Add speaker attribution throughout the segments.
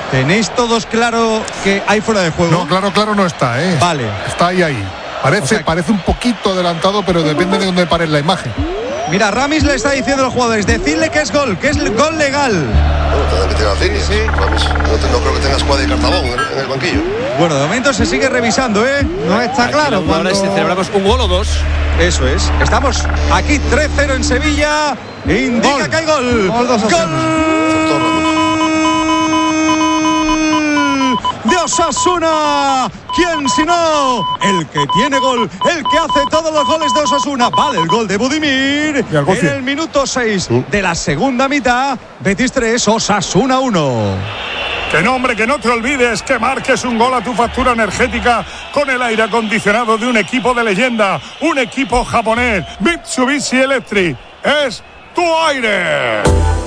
Speaker 1: ¿Tenéis todos claro que hay fuera de juego?
Speaker 2: No, claro no está, ¿eh?
Speaker 1: Vale.
Speaker 2: Está ahí. Parece un poquito adelantado, pero depende de dónde pare la imagen.
Speaker 1: Mira, Ramis le está diciendo a los jugadores, decidle que es gol legal.
Speaker 3: Bueno, tendrán que tirar las líneas.
Speaker 1: Sí.
Speaker 3: Ramis, no creo que tenga escuadra y cartabón en el banquillo.
Speaker 1: Bueno, de momento se sigue revisando, ¿eh? No está
Speaker 4: Aquí
Speaker 1: claro.
Speaker 4: ahora si celebramos un gol o dos.
Speaker 1: Eso es. Estamos aquí 3-0 en Sevilla. Indica
Speaker 4: Gol.
Speaker 1: que hay gol.
Speaker 4: Gol.
Speaker 1: De Osasuna. ¿Quién si no? El que tiene gol, el que hace todos los goles de Osasuna. Vale, el gol de Budimir en el minuto 6 de la segunda mitad. Betis 3, Osasuna 1.
Speaker 5: Que no, hombre, que no te olvides que marques un gol a tu factura energética con el aire acondicionado de un equipo de leyenda, un equipo japonés, Mitsubishi Electric. Es tu aire.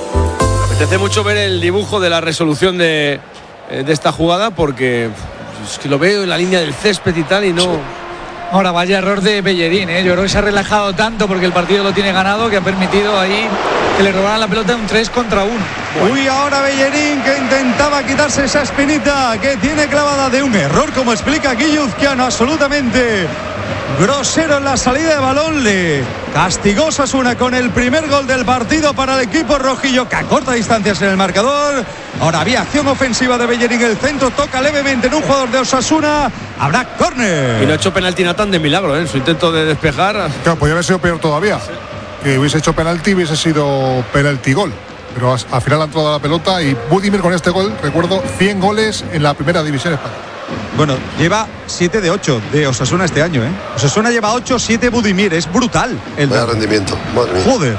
Speaker 4: Me apetece mucho ver el dibujo de la resolución de esta jugada, porque es que lo veo en la línea del césped y tal, y no...
Speaker 6: Ahora vaya error de Bellerín, ¿eh? Yo creo que se ha relajado tanto porque el partido lo tiene ganado, que ha permitido ahí que le robaran la pelota en un 3 contra 1.
Speaker 1: Bueno. Uy, ahora Bellerín, que intentaba quitarse esa espinita que tiene clavada de un error, como explica Guilluzquiano, absolutamente grosero en la salida de balón. Le castigó Osasuna con el primer gol del partido para el equipo rojillo, que acorta distancias en el marcador. Ahora había acción ofensiva de Bellerín, el centro toca levemente en un jugador de Osasuna. Habrá córner.
Speaker 4: Y no ha hecho penalti Natán de milagro, en su intento de despejar.
Speaker 2: Claro, podría haber sido peor todavía. Sí. Que hubiese hecho penalti, hubiese sido penalti gol. Pero al final ha entrado la pelota y Budimir con este gol, recuerdo, 100 goles en la primera división española.
Speaker 1: Bueno, lleva 7 de 8 de Osasuna este año, ¿eh? Osasuna lleva 8, 7 Budimir, es brutal.
Speaker 3: Vaya rendimiento, madre mía.
Speaker 1: Joder.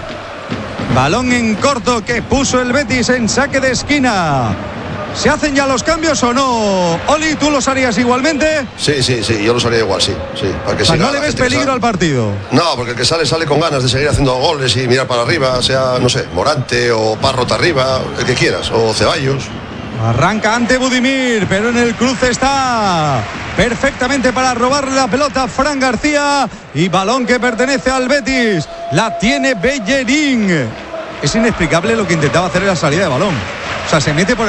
Speaker 1: Balón en corto que puso el Betis en saque de esquina. ¿Se hacen ya los cambios o no? Oli, ¿tú los harías igualmente?
Speaker 3: Sí, yo los haría igual, sí. Para que
Speaker 1: ¿No le ves peligro al partido?
Speaker 3: No, porque el que sale con ganas de seguir haciendo goles y mirar para arriba, sea, no sé, Morante o Parrot arriba, el que quieras, o Ceballos.
Speaker 1: Arranca ante Budimir, pero en el cruce está perfectamente para robarle la pelota a Fran García, y balón que pertenece al Betis. La tiene Bellerín. Es inexplicable lo que intentaba hacer en la salida de balón. O sea, se mete por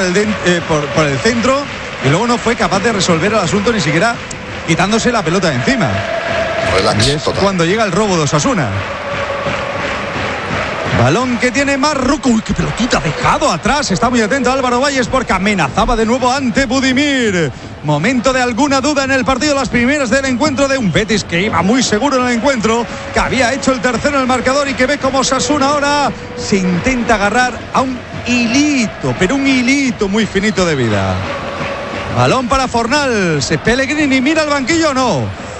Speaker 1: el centro y luego no fue capaz de resolver el asunto, ni siquiera quitándose la pelota de encima.
Speaker 3: Relax,
Speaker 1: y es
Speaker 3: total.
Speaker 1: Cuando llega el robo de Osasuna. Balón que tiene Marruco. Uy, qué pelotita, dejado atrás. Está muy atento Álvaro Valles porque amenazaba de nuevo ante Budimir. Momento de alguna duda en el partido, las primeras del encuentro de un Betis que iba muy seguro en el encuentro, que había hecho el tercero en el marcador y que ve como Osasuna ahora se intenta agarrar a un hilito, pero un hilito muy finito de vida. Balón para Fornals. Pellegrini mira el banquillo o no.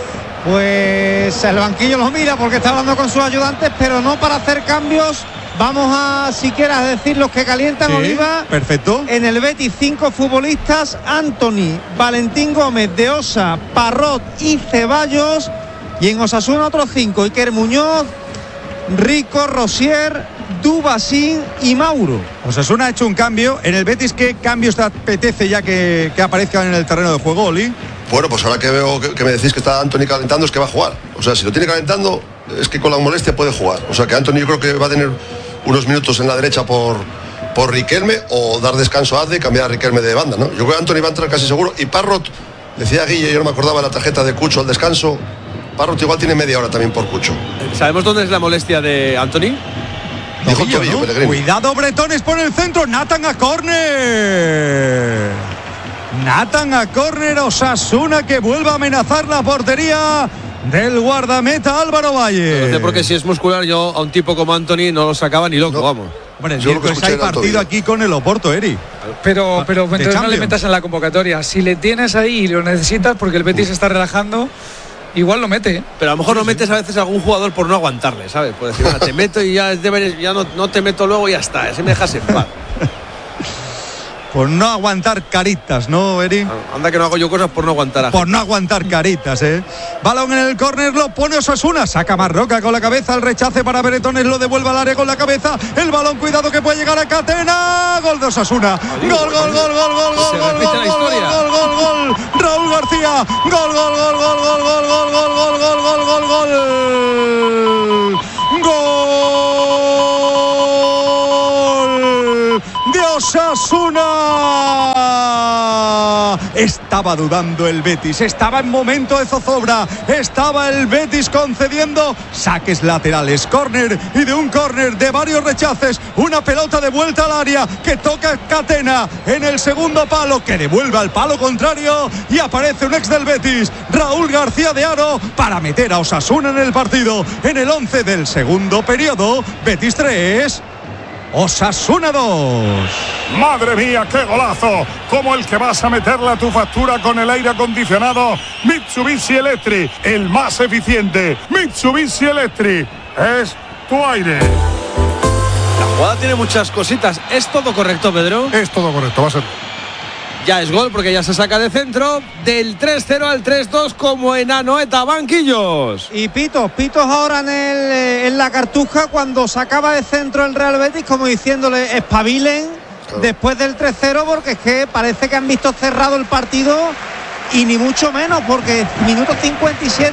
Speaker 7: Pues el banquillo lo mira porque está hablando con sus ayudantes, pero no para hacer cambios. Vamos a, si quieras, decir los que calientan,
Speaker 1: sí,
Speaker 7: Oliva.
Speaker 1: Perfecto.
Speaker 7: En el Betis 5 futbolistas: Antony, Valentín Gómez, De Osa, Parrot y Ceballos. Y en Osasuna otros 5: Iker Muñoz, Rico, Rosier, Dubasín y Mauro.
Speaker 1: Osasuna ha hecho un cambio. En el Betis, ¿qué cambios te apetece ya que aparezcan en el terreno de juego, Oli?
Speaker 3: Bueno, pues ahora que veo que me decís que está Antony calentando, es que va a jugar. O sea, si lo tiene calentando, es que con la molestia puede jugar. O sea, que Antony yo creo que va a tener unos minutos en la derecha por Riquelme, o dar descanso a Adde y cambiar a Riquelme de banda, ¿no? Yo creo que Antony va a entrar casi seguro. Y Parrot, decía Guille, yo no me acordaba de la tarjeta de Cucho al descanso. Parrot igual tiene media hora también por Cucho.
Speaker 4: ¿Sabemos dónde es la molestia de Antony?
Speaker 3: Dijo
Speaker 1: Tobillo,
Speaker 3: tobillo,
Speaker 1: ¿no?
Speaker 3: Pellegrini.
Speaker 1: Cuidado, Bretones por el centro. Nathan a córner. Nathan a córner. Osasuna que vuelve a amenazar la portería del guardameta Álvaro Valle.
Speaker 4: No sé, porque si es muscular, yo a un tipo como Antony no lo sacaba ni loco, vamos.
Speaker 1: Hombre,
Speaker 3: Yo lo que escuché
Speaker 1: hay
Speaker 3: era
Speaker 1: partido
Speaker 3: tobillo.
Speaker 1: aquí con el Oporto, Eri.
Speaker 6: Pero entonces no
Speaker 1: Champions.
Speaker 6: le metas en la convocatoria. Si le tienes ahí y lo necesitas porque el Betis se está relajando, igual lo mete.
Speaker 4: Pero a lo mejor no metes a veces a algún jugador por no aguantarle, ¿sabes? Por decir, te meto y ya no te meto luego y ya está, así me dejas en paz.
Speaker 1: Por no aguantar caritas, ¿no, Eri?
Speaker 4: Anda que no hago yo cosas por no aguantar a
Speaker 1: Por no aguantar caritas, ¿eh? Balón en el córner, lo pone Osasuna. Saca Marroca con la cabeza, el rechace para Bretones, lo devuelve al área con la cabeza. El balón, cuidado que puede llegar a Catena. Gol de Osasuna. Gol, gol, gol, gol, gol,
Speaker 4: Se
Speaker 1: gol,
Speaker 4: repite
Speaker 1: gol,
Speaker 4: la
Speaker 1: gol,
Speaker 4: historia.
Speaker 1: gol, gol, gol. Raúl García. Gol, gol, gol, gol, gol, gol, gol, gol, gol, gol, gol, gol, gol. Gol de Osasuna. Estaba dudando el Betis, estaba en momento de zozobra, estaba el Betis concediendo saques laterales, córner, y de un córner de varios rechaces, una pelota de vuelta al área que toca Catena en el segundo palo, que devuelve al palo contrario, y aparece un ex del Betis, Raúl García de Haro, para meter a Osasuna en el partido. En el 11 del segundo periodo, Betis 3, Osasuna 2.
Speaker 5: Madre mía, qué golazo, como el que vas a meterle a tu factura con el aire acondicionado Mitsubishi Electric, el más eficiente. Mitsubishi Electric es tu aire.
Speaker 4: La jugada tiene muchas cositas. ¿Es todo correcto, Pedro?
Speaker 2: Es todo correcto, va a ser.
Speaker 4: Ya es gol porque ya se saca de centro. Del 3-0 al 3-2 como en Anoeta. Banquillos.
Speaker 7: Y pitos ahora en la Cartuja cuando sacaba de centro el Real Betis, como diciéndole espabilen, claro, después del 3-0, porque es que parece que han visto cerrado el partido, y ni mucho menos, porque minuto 57,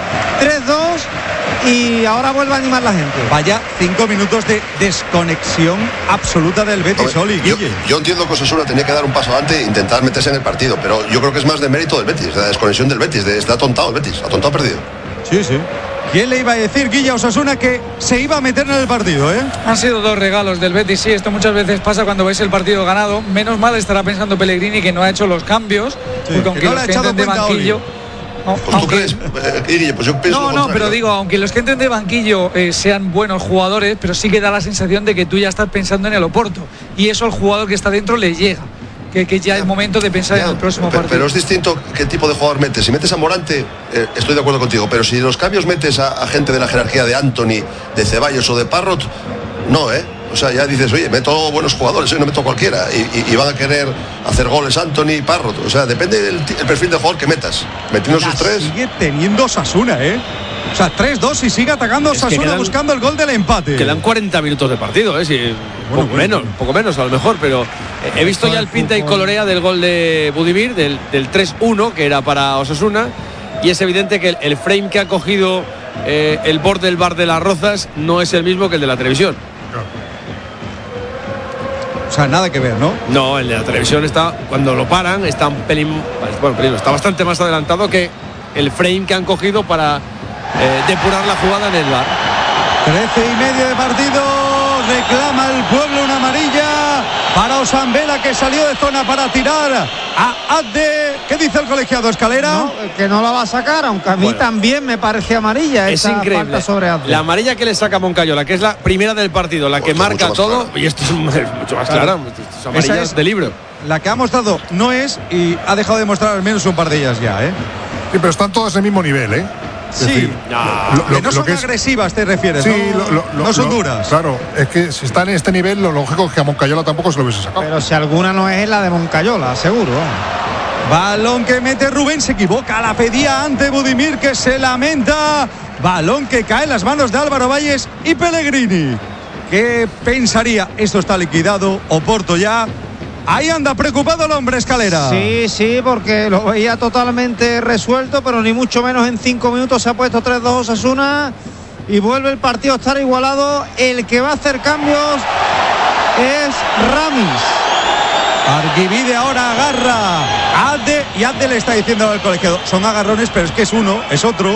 Speaker 7: 3-2, y ahora vuelve a animar la gente.
Speaker 1: Vaya 5 minutos de desconexión absoluta del Betis, Oli, Guille.
Speaker 3: Yo entiendo que Osasuna tenía que dar un paso adelante e intentar meterse en el partido, pero yo creo que es más de mérito del Betis, de la desconexión del Betis, está atontado el Betis, atontado perdido.
Speaker 1: Sí. ¿Quién le iba a decir, Guille, a Osasuna que se iba a meter en el partido,
Speaker 6: Han sido 2 regalos del Betis, sí, esto muchas veces pasa cuando veis el partido ganado. Menos mal estará pensando Pellegrini que no ha hecho los cambios, porque aunque
Speaker 1: no
Speaker 6: los que entren de banquillo...
Speaker 3: ¿Tú crees, Guille? Pues yo pienso lo contrario.
Speaker 6: Pero digo, aunque los que entren de banquillo sean buenos jugadores, pero sí que da la sensación de que tú ya estás pensando en el Oporto, y eso al jugador que está dentro le llega. Que ya es momento de pensar en el próximo partido.
Speaker 3: Pero es distinto qué tipo de jugador metes. Si metes a Morante, estoy de acuerdo contigo, pero si los cambios metes a gente de la jerarquía de Antony, de Ceballos o de Parrot, no, o sea, ya dices, oye, meto buenos jugadores, no meto cualquiera, y van a querer hacer goles Antony y Parrot. O sea, depende del perfil de jugador que metas. Metiendo esos 3.
Speaker 1: Sigue teniendo Osasuna, O sea, 3-2 y sigue atacando Osasuna, buscando el gol del empate.
Speaker 4: Quedan 40 minutos de partido, un poco menos a lo mejor, pero he visto ya el pinta y colorea del gol de Budimir, del 3-1, que era para Osasuna, y es evidente que el frame que ha cogido el borde del bar de Las Rozas no es el mismo que el de la televisión.
Speaker 1: O sea, nada que ver, ¿no?
Speaker 4: No, el de la televisión está, cuando lo paran, está un pelín, está bastante más adelantado que el frame que han cogido para depurar la jugada en el bar.
Speaker 1: 13:30 de partido, reclama el pueblo una amarilla para Osambela, que salió de zona para tirar a Adde. ¿Qué dice el colegiado, Escalera?
Speaker 7: No, que no la va a sacar, aunque a mí también me parece amarilla.
Speaker 4: Es increíble.
Speaker 7: Sobre Adde.
Speaker 4: La amarilla que le saca a Moncayola, que es la primera del partido, la que marca todo, y esto es mucho más clara. Estas amarillas de libro.
Speaker 1: La que ha mostrado no es, y ha dejado de mostrar al menos un par de ellas ya,
Speaker 2: Sí, pero están todos en el mismo nivel,
Speaker 1: Sí, no son agresivas, te refieres.
Speaker 2: Sí,
Speaker 1: no son duras.
Speaker 2: Claro, es que si están en este nivel, lo lógico es que a Moncayola tampoco se lo hubiese sacado.
Speaker 7: Pero si alguna no es la de Moncayola, seguro.
Speaker 1: Balón que mete Rubén, se equivoca, la pedía ante Budimir, que se lamenta. Balón que cae en las manos de Álvaro Valles y Pellegrini. ¿Qué pensaría? Esto está liquidado, Oporto ya. Ahí anda preocupado el hombre, Escalera.
Speaker 7: Sí, porque lo veía totalmente resuelto, pero ni mucho menos en 5 minutos se ha puesto 3-2 Osasuna y vuelve el partido a estar igualado. El que va a hacer cambios es Ramis.
Speaker 1: Arguivide ahora agarra a Adde, y Adde le está diciendo al colegiado, son agarrones, pero es que es uno, es otro,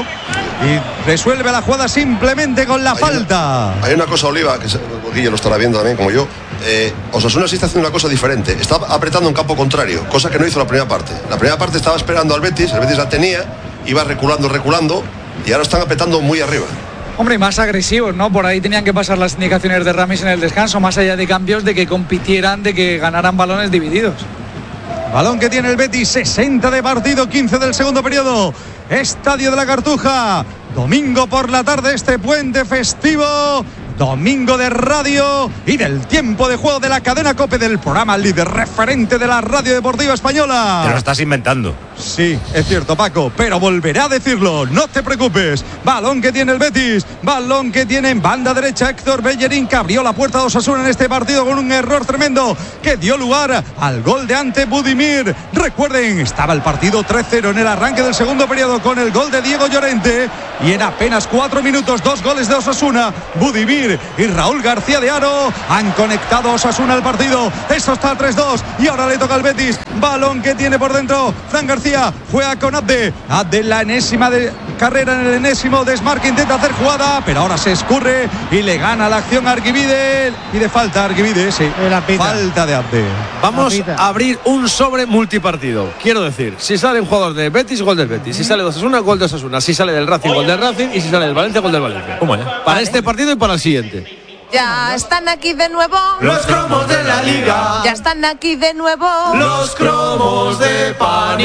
Speaker 1: y resuelve la jugada simplemente con la falta.
Speaker 3: Hay una cosa, Oliva, que Guille lo estará viendo también como yo. Osasuna sí está haciendo una cosa diferente, está apretando en campo contrario, cosa que no hizo la primera parte. La primera parte estaba esperando al Betis, el Betis la tenía, iba reculando, y ahora están apretando muy arriba.
Speaker 6: Hombre, más agresivos, ¿no? Por ahí tenían que pasar las indicaciones de Ramis en el descanso, más allá de cambios, de que compitieran, de que ganaran balones divididos.
Speaker 1: Balón que tiene el Betis, 60 de partido, 15 del segundo periodo. Estadio de la Cartuja, domingo por la tarde, este puente festivo, domingo de radio y del tiempo de juego de la cadena COPE, del programa líder referente de la radio deportiva española.
Speaker 8: Te lo estás inventando.
Speaker 1: Sí, es cierto, Paco, pero volveré a decirlo, no te preocupes. Balón que tiene el Betis, balón que tiene en banda derecha Héctor Bellerín, que abrió la puerta de Osasuna en este partido con un error tremendo que dio lugar al gol de Ante Budimir. Recuerden, estaba el partido 3-0 en el arranque del segundo periodo con el gol de Diego Llorente y en apenas 4 minutos 2 goles de Osasuna. Budimir y Raúl García de Haro han conectado a Osasuna al partido. Eso está 3-2 y ahora le toca al Betis. Balón que tiene por dentro Fran García, juega con Abde la enésima carrera en el enésimo desmarque, intenta hacer jugada, pero ahora se escurre y le gana la acción a Argivide. Pide falta Argivide, sí, falta de Abde.
Speaker 4: Vamos a abrir un sobre multipartido. Quiero decir, si sale un jugador de Betis, gol del Betis. Si sale de Osasuna, gol de Osasuna. Si sale del Racing, gol del Racing. Y si sale del Valencia, gol del Valencia. ¿Cómo es? Para este partido y para el siguiente.
Speaker 8: Ya están aquí de nuevo
Speaker 9: los cromos de la Liga.
Speaker 8: Ya están aquí de nuevo
Speaker 9: los cromos de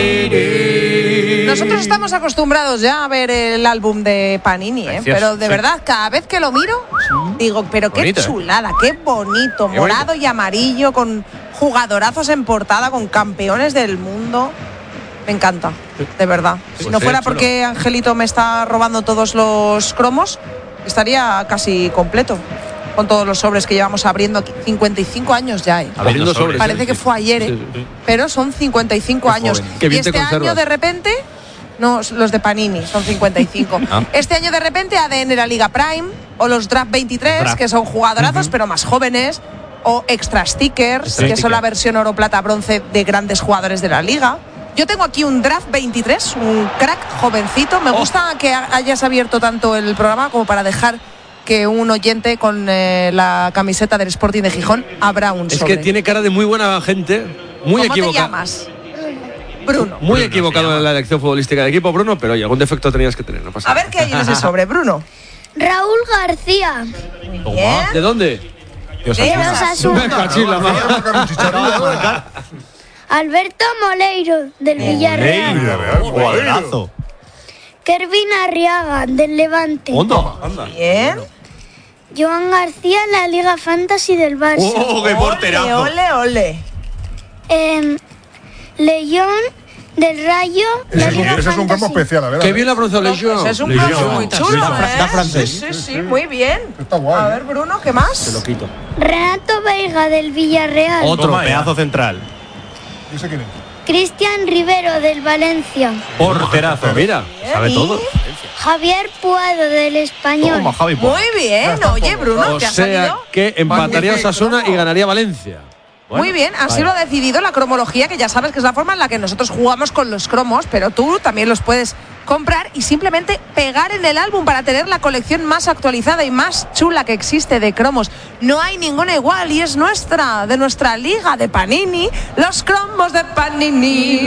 Speaker 9: Panini.
Speaker 8: Nosotros estamos acostumbrados ya a ver el álbum de Panini, pero de verdad, cada vez que lo miro, digo, pero qué bonito, chulada, qué bonito, qué morado bonito. Y amarillo, con jugadorazos en portada, con campeones del mundo. Me encanta, de verdad. Pues si no fuera porque Angelito me está robando todos los cromos, estaría casi completo. Con todos los sobres que llevamos abriendo aquí. 55 años ya,
Speaker 4: abriendo sobres.
Speaker 8: Parece que fue ayer, pero son 55 años. Y este año de repente, no, los de Panini son 55. Este año de repente ADN la Liga Prime o los Draft 23, que son jugadorazos, pero más jóvenes, o Extra Stickers, que son la versión oro, plata, bronce de grandes jugadores de la Liga. Yo tengo aquí un Draft 23, un crack jovencito. Me gusta que hayas abierto tanto el programa como para dejar que un oyente con la camiseta del Sporting de Gijón abra un sobre.
Speaker 4: Es que tiene cara de muy buena gente, muy equivocado.
Speaker 8: ¿Cómo te llamas? Bruno.
Speaker 4: Muy equivocado en la elección futbolística de equipo, Bruno, pero oye, algún defecto tenías que tener, no pasa nada.
Speaker 8: A ver qué hay en ese sobre, Bruno.
Speaker 10: Raúl García.
Speaker 8: Muy bien.
Speaker 4: ¿De dónde?
Speaker 10: De Osasuna. Alberto Moleiro, del Villarreal.
Speaker 9: Jugadorazo.
Speaker 10: Kervin Arriaga, del Levante.
Speaker 4: Anda.
Speaker 8: Bien.
Speaker 10: Joan García, en la Liga Fantasy del Barça.
Speaker 9: ¡Oh, qué porterazo!
Speaker 8: Ole.
Speaker 10: León, del Rayo, la Liga
Speaker 2: Ese es un campo especial, la verdad.
Speaker 4: Qué bien la pronunciación.
Speaker 8: Es un campo muy chulo,
Speaker 9: Da francés.
Speaker 8: Sí, muy bien.
Speaker 2: Está guay.
Speaker 8: A ver, Bruno, ¿qué más?
Speaker 4: Te lo quito.
Speaker 10: Renato Veiga, del Villarreal.
Speaker 9: Otro pedazo central.
Speaker 2: ¿Y ese quién es?
Speaker 10: Cristian Rivero, del Valencia.
Speaker 9: Porterazo.
Speaker 4: Mira, sabe todo.
Speaker 10: Javier Puado, del Español.
Speaker 8: Muy bien. Oye, Bruno,
Speaker 4: O
Speaker 8: ¿te ha
Speaker 4: sea
Speaker 8: salido?
Speaker 4: que empataría Osasuna y ganaría Valencia. Bueno,
Speaker 8: muy bien, así lo ha decidido la cromología, que ya sabes que es la forma en la que nosotros jugamos con los cromos, pero tú también los puedes comprar y simplemente pegar en el álbum para tener la colección más actualizada y más chula que existe de cromos. No hay ninguna igual y es nuestra, de nuestra liga de Panini, los cromos de Panini.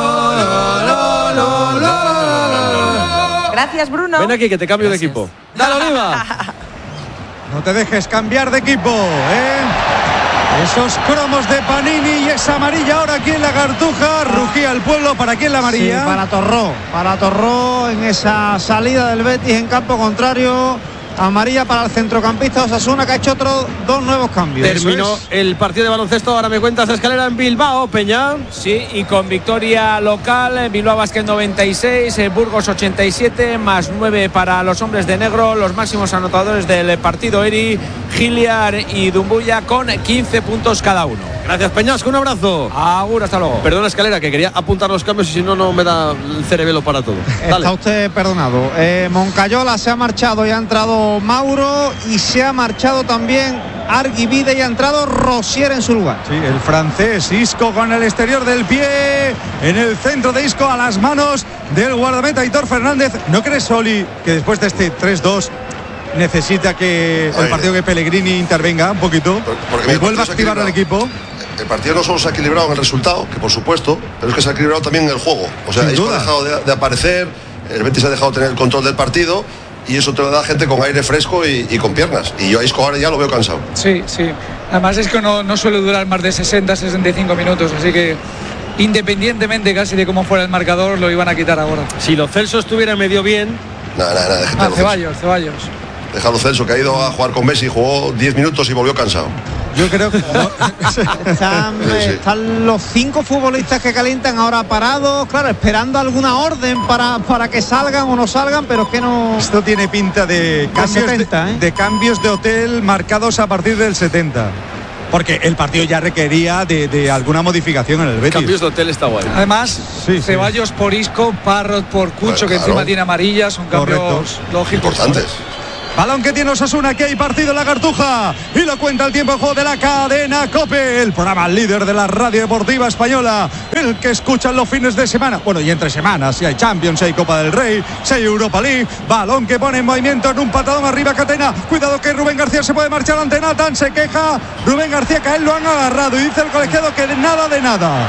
Speaker 8: Gracias, Bruno.
Speaker 4: Ven aquí que te cambio de equipo. ¡Dale, Oliva!
Speaker 1: No te dejes cambiar de equipo, Esos cromos de Panini y esa amarilla ahora aquí en la Cartuja. Rugía el pueblo, ¿para quién la amarilla?
Speaker 7: Sí, para Torró en esa salida del Betis en campo contrario. Amarilla para el centrocampista Osasuna, que ha hecho dos nuevos cambios.
Speaker 4: Terminó el partido de baloncesto. Ahora me cuentas Escalera en Bilbao, Peña.
Speaker 11: Sí, y con victoria local, Bilbao Basket 96, Burgos 87, más 9 para los hombres de negro. Los máximos anotadores del partido, Eri, Giliar y Dumbuya, con 15 puntos cada uno.
Speaker 4: Gracias, Peñasco, un abrazo.
Speaker 11: Agur, hasta luego.
Speaker 4: Perdona, Escalera, que quería apuntar los cambios y si no, no me da el cerebelo para todo. Dale.
Speaker 7: Está usted perdonado. Moncayola se ha marchado y ha entrado Mauro, y se ha marchado también Argivide y ha entrado Rosier en su lugar.
Speaker 1: Sí, el francés Isco con el exterior del pie, en el centro de Isco, a las manos del guardameta Aitor Fernández. ¿No crees, Oli, que después de este 3-2 necesita que el partido que Pellegrini intervenga un poquito y vuelva a activar al equipo?
Speaker 3: El partido no solo se ha equilibrado en el resultado, que por supuesto, pero es que se ha equilibrado también en el juego. O sea, Isco ha dejado de aparecer, el Betis ha dejado de tener el control del partido, y eso te lo da gente con aire fresco y con piernas. Y yo a Isco ahora ya lo veo cansado.
Speaker 6: Sí. Además es que no suele durar más de 60-65 minutos, así que independientemente casi de cómo fuera el marcador, lo iban a quitar ahora.
Speaker 4: Si Lo Celso estuviera medio bien.
Speaker 3: Nada,
Speaker 6: Ceballos.
Speaker 3: Déjalo, Celso, que ha ido a jugar con Messi, jugó 10 minutos y volvió cansado.
Speaker 7: Yo creo que están los 5 futbolistas que calientan ahora parados, claro, esperando alguna orden para que salgan o no salgan, pero es que no.
Speaker 1: Esto tiene pinta de cambios,
Speaker 7: 70,
Speaker 1: de cambios de hotel marcados a partir del 70. Porque el partido ya requería de alguna modificación en el Betis.
Speaker 4: Cambios de hotel está guay.
Speaker 6: Además, Ceballos por Isco, Parrot por Cucho, que encima tiene amarillas, son cambios lógicos.
Speaker 3: Importantes.
Speaker 1: Balón que tiene Osasuna, que hay partido en la Cartuja y lo cuenta el tiempo de juego de la cadena COPE, el programa líder de la radio deportiva española, el que escuchan los fines de semana, bueno, y entre semanas, si hay Champions, si hay Copa del Rey, si hay Europa League. Balón que pone en movimiento en un patadón arriba Catena, cuidado que Rubén García se puede marchar ante Nathan, se queja Rubén García que a él lo han agarrado y dice el colegiado que nada de nada.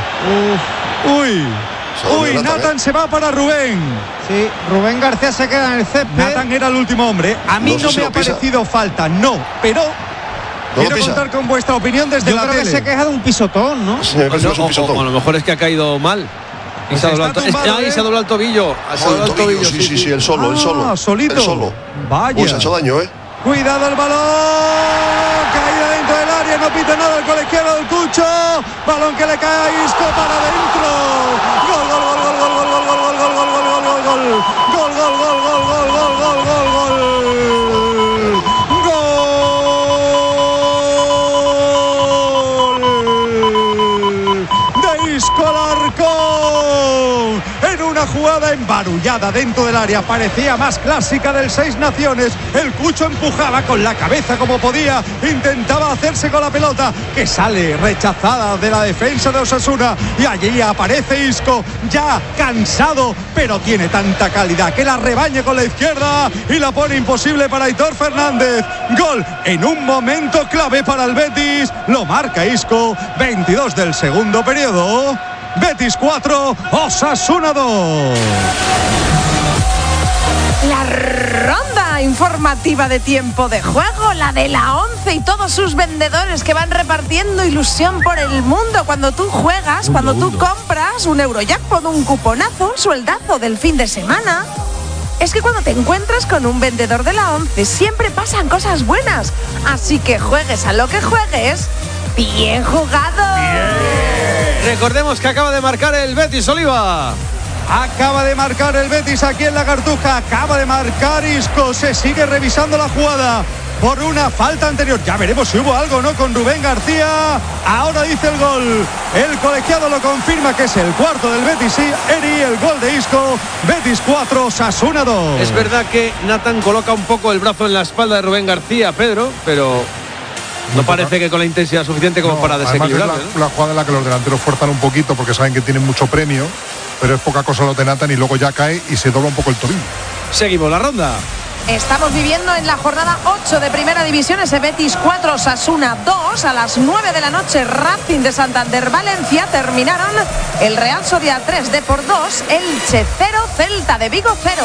Speaker 1: Uy, Nathan se va para Rubén.
Speaker 7: Sí, Rubén García se queda en el césped.
Speaker 1: Nathan era el último hombre. A mí no me ha parecido falta, pero quiero contar con vuestra opinión desde la tele.
Speaker 7: Yo creo que se queja de un pisotón, ¿no?
Speaker 3: Sí, me parece que es un pisotón.
Speaker 4: O a lo mejor es que ha caído mal. Y se ha doblado el tobillo.
Speaker 3: Sí, el solo.
Speaker 1: Solito.
Speaker 3: El solo.
Speaker 1: Vaya.
Speaker 3: Se ha hecho daño, ¿eh?
Speaker 1: Cuidado el balón. Caída dentro del área. No pita nada el colegiado del Cucho. Balón que le cae a Isco para adentro. Gol. De Isco Alarcón. En una jugada embarullada dentro del área, parecía más clásica del Seis Naciones. El Cucho empujaba con la cabeza como podía, intentaba hacerse con la pelota, que sale rechazada de la defensa de Osasuna, y allí aparece Isco, ya cansado, pero tiene tanta calidad que la rebaña con la izquierda y la pone imposible para Aitor Fernández. Gol en un momento clave para el Betis, lo marca Isco. 22 del segundo periodo. Betis 4, Osasuna 2.
Speaker 8: La ronda informativa de tiempo de juego, la de la 11 y todos sus vendedores que van repartiendo ilusión por el mundo. Cuando tú juegas, cuando tú compras un Eurojackpot, un cuponazo, un sueldazo del fin de semana, es que cuando te encuentras con un vendedor de la 11 siempre pasan cosas buenas. Así que juegues a lo que juegues, bien jugado.
Speaker 4: Recordemos que acaba de marcar el Betis, Oliva.
Speaker 1: Acaba de marcar el Betis aquí en la Cartuja. Acaba de marcar Isco. Se sigue revisando la jugada por una falta anterior. Ya veremos si hubo algo, ¿no? Con Rubén García. Ahora dice el gol. El colegiado lo confirma que es el cuarto del Betis. Sí, Eri, el gol de Isco. Betis 4, Osasuna 2.
Speaker 4: Es verdad que Nathan coloca un poco el brazo en la espalda de Rubén García, Pedro, pero no parece que con la intensidad suficiente como para desequilibrar.
Speaker 2: Es la jugada en la que los delanteros fuerzan un poquito porque saben que tienen mucho premio, pero es poca cosa lo de Nathan y luego ya cae y se dobla un poco el tobillo.
Speaker 4: Seguimos la ronda.
Speaker 8: Estamos viviendo en la jornada 8 de Primera División, ese Betis 4, Osasuna 2. A las 9 de la noche, Racing de Santander, Valencia. Terminaron el Real Sociedad 3, Depor 2, Elche 0, Celta de Vigo 0.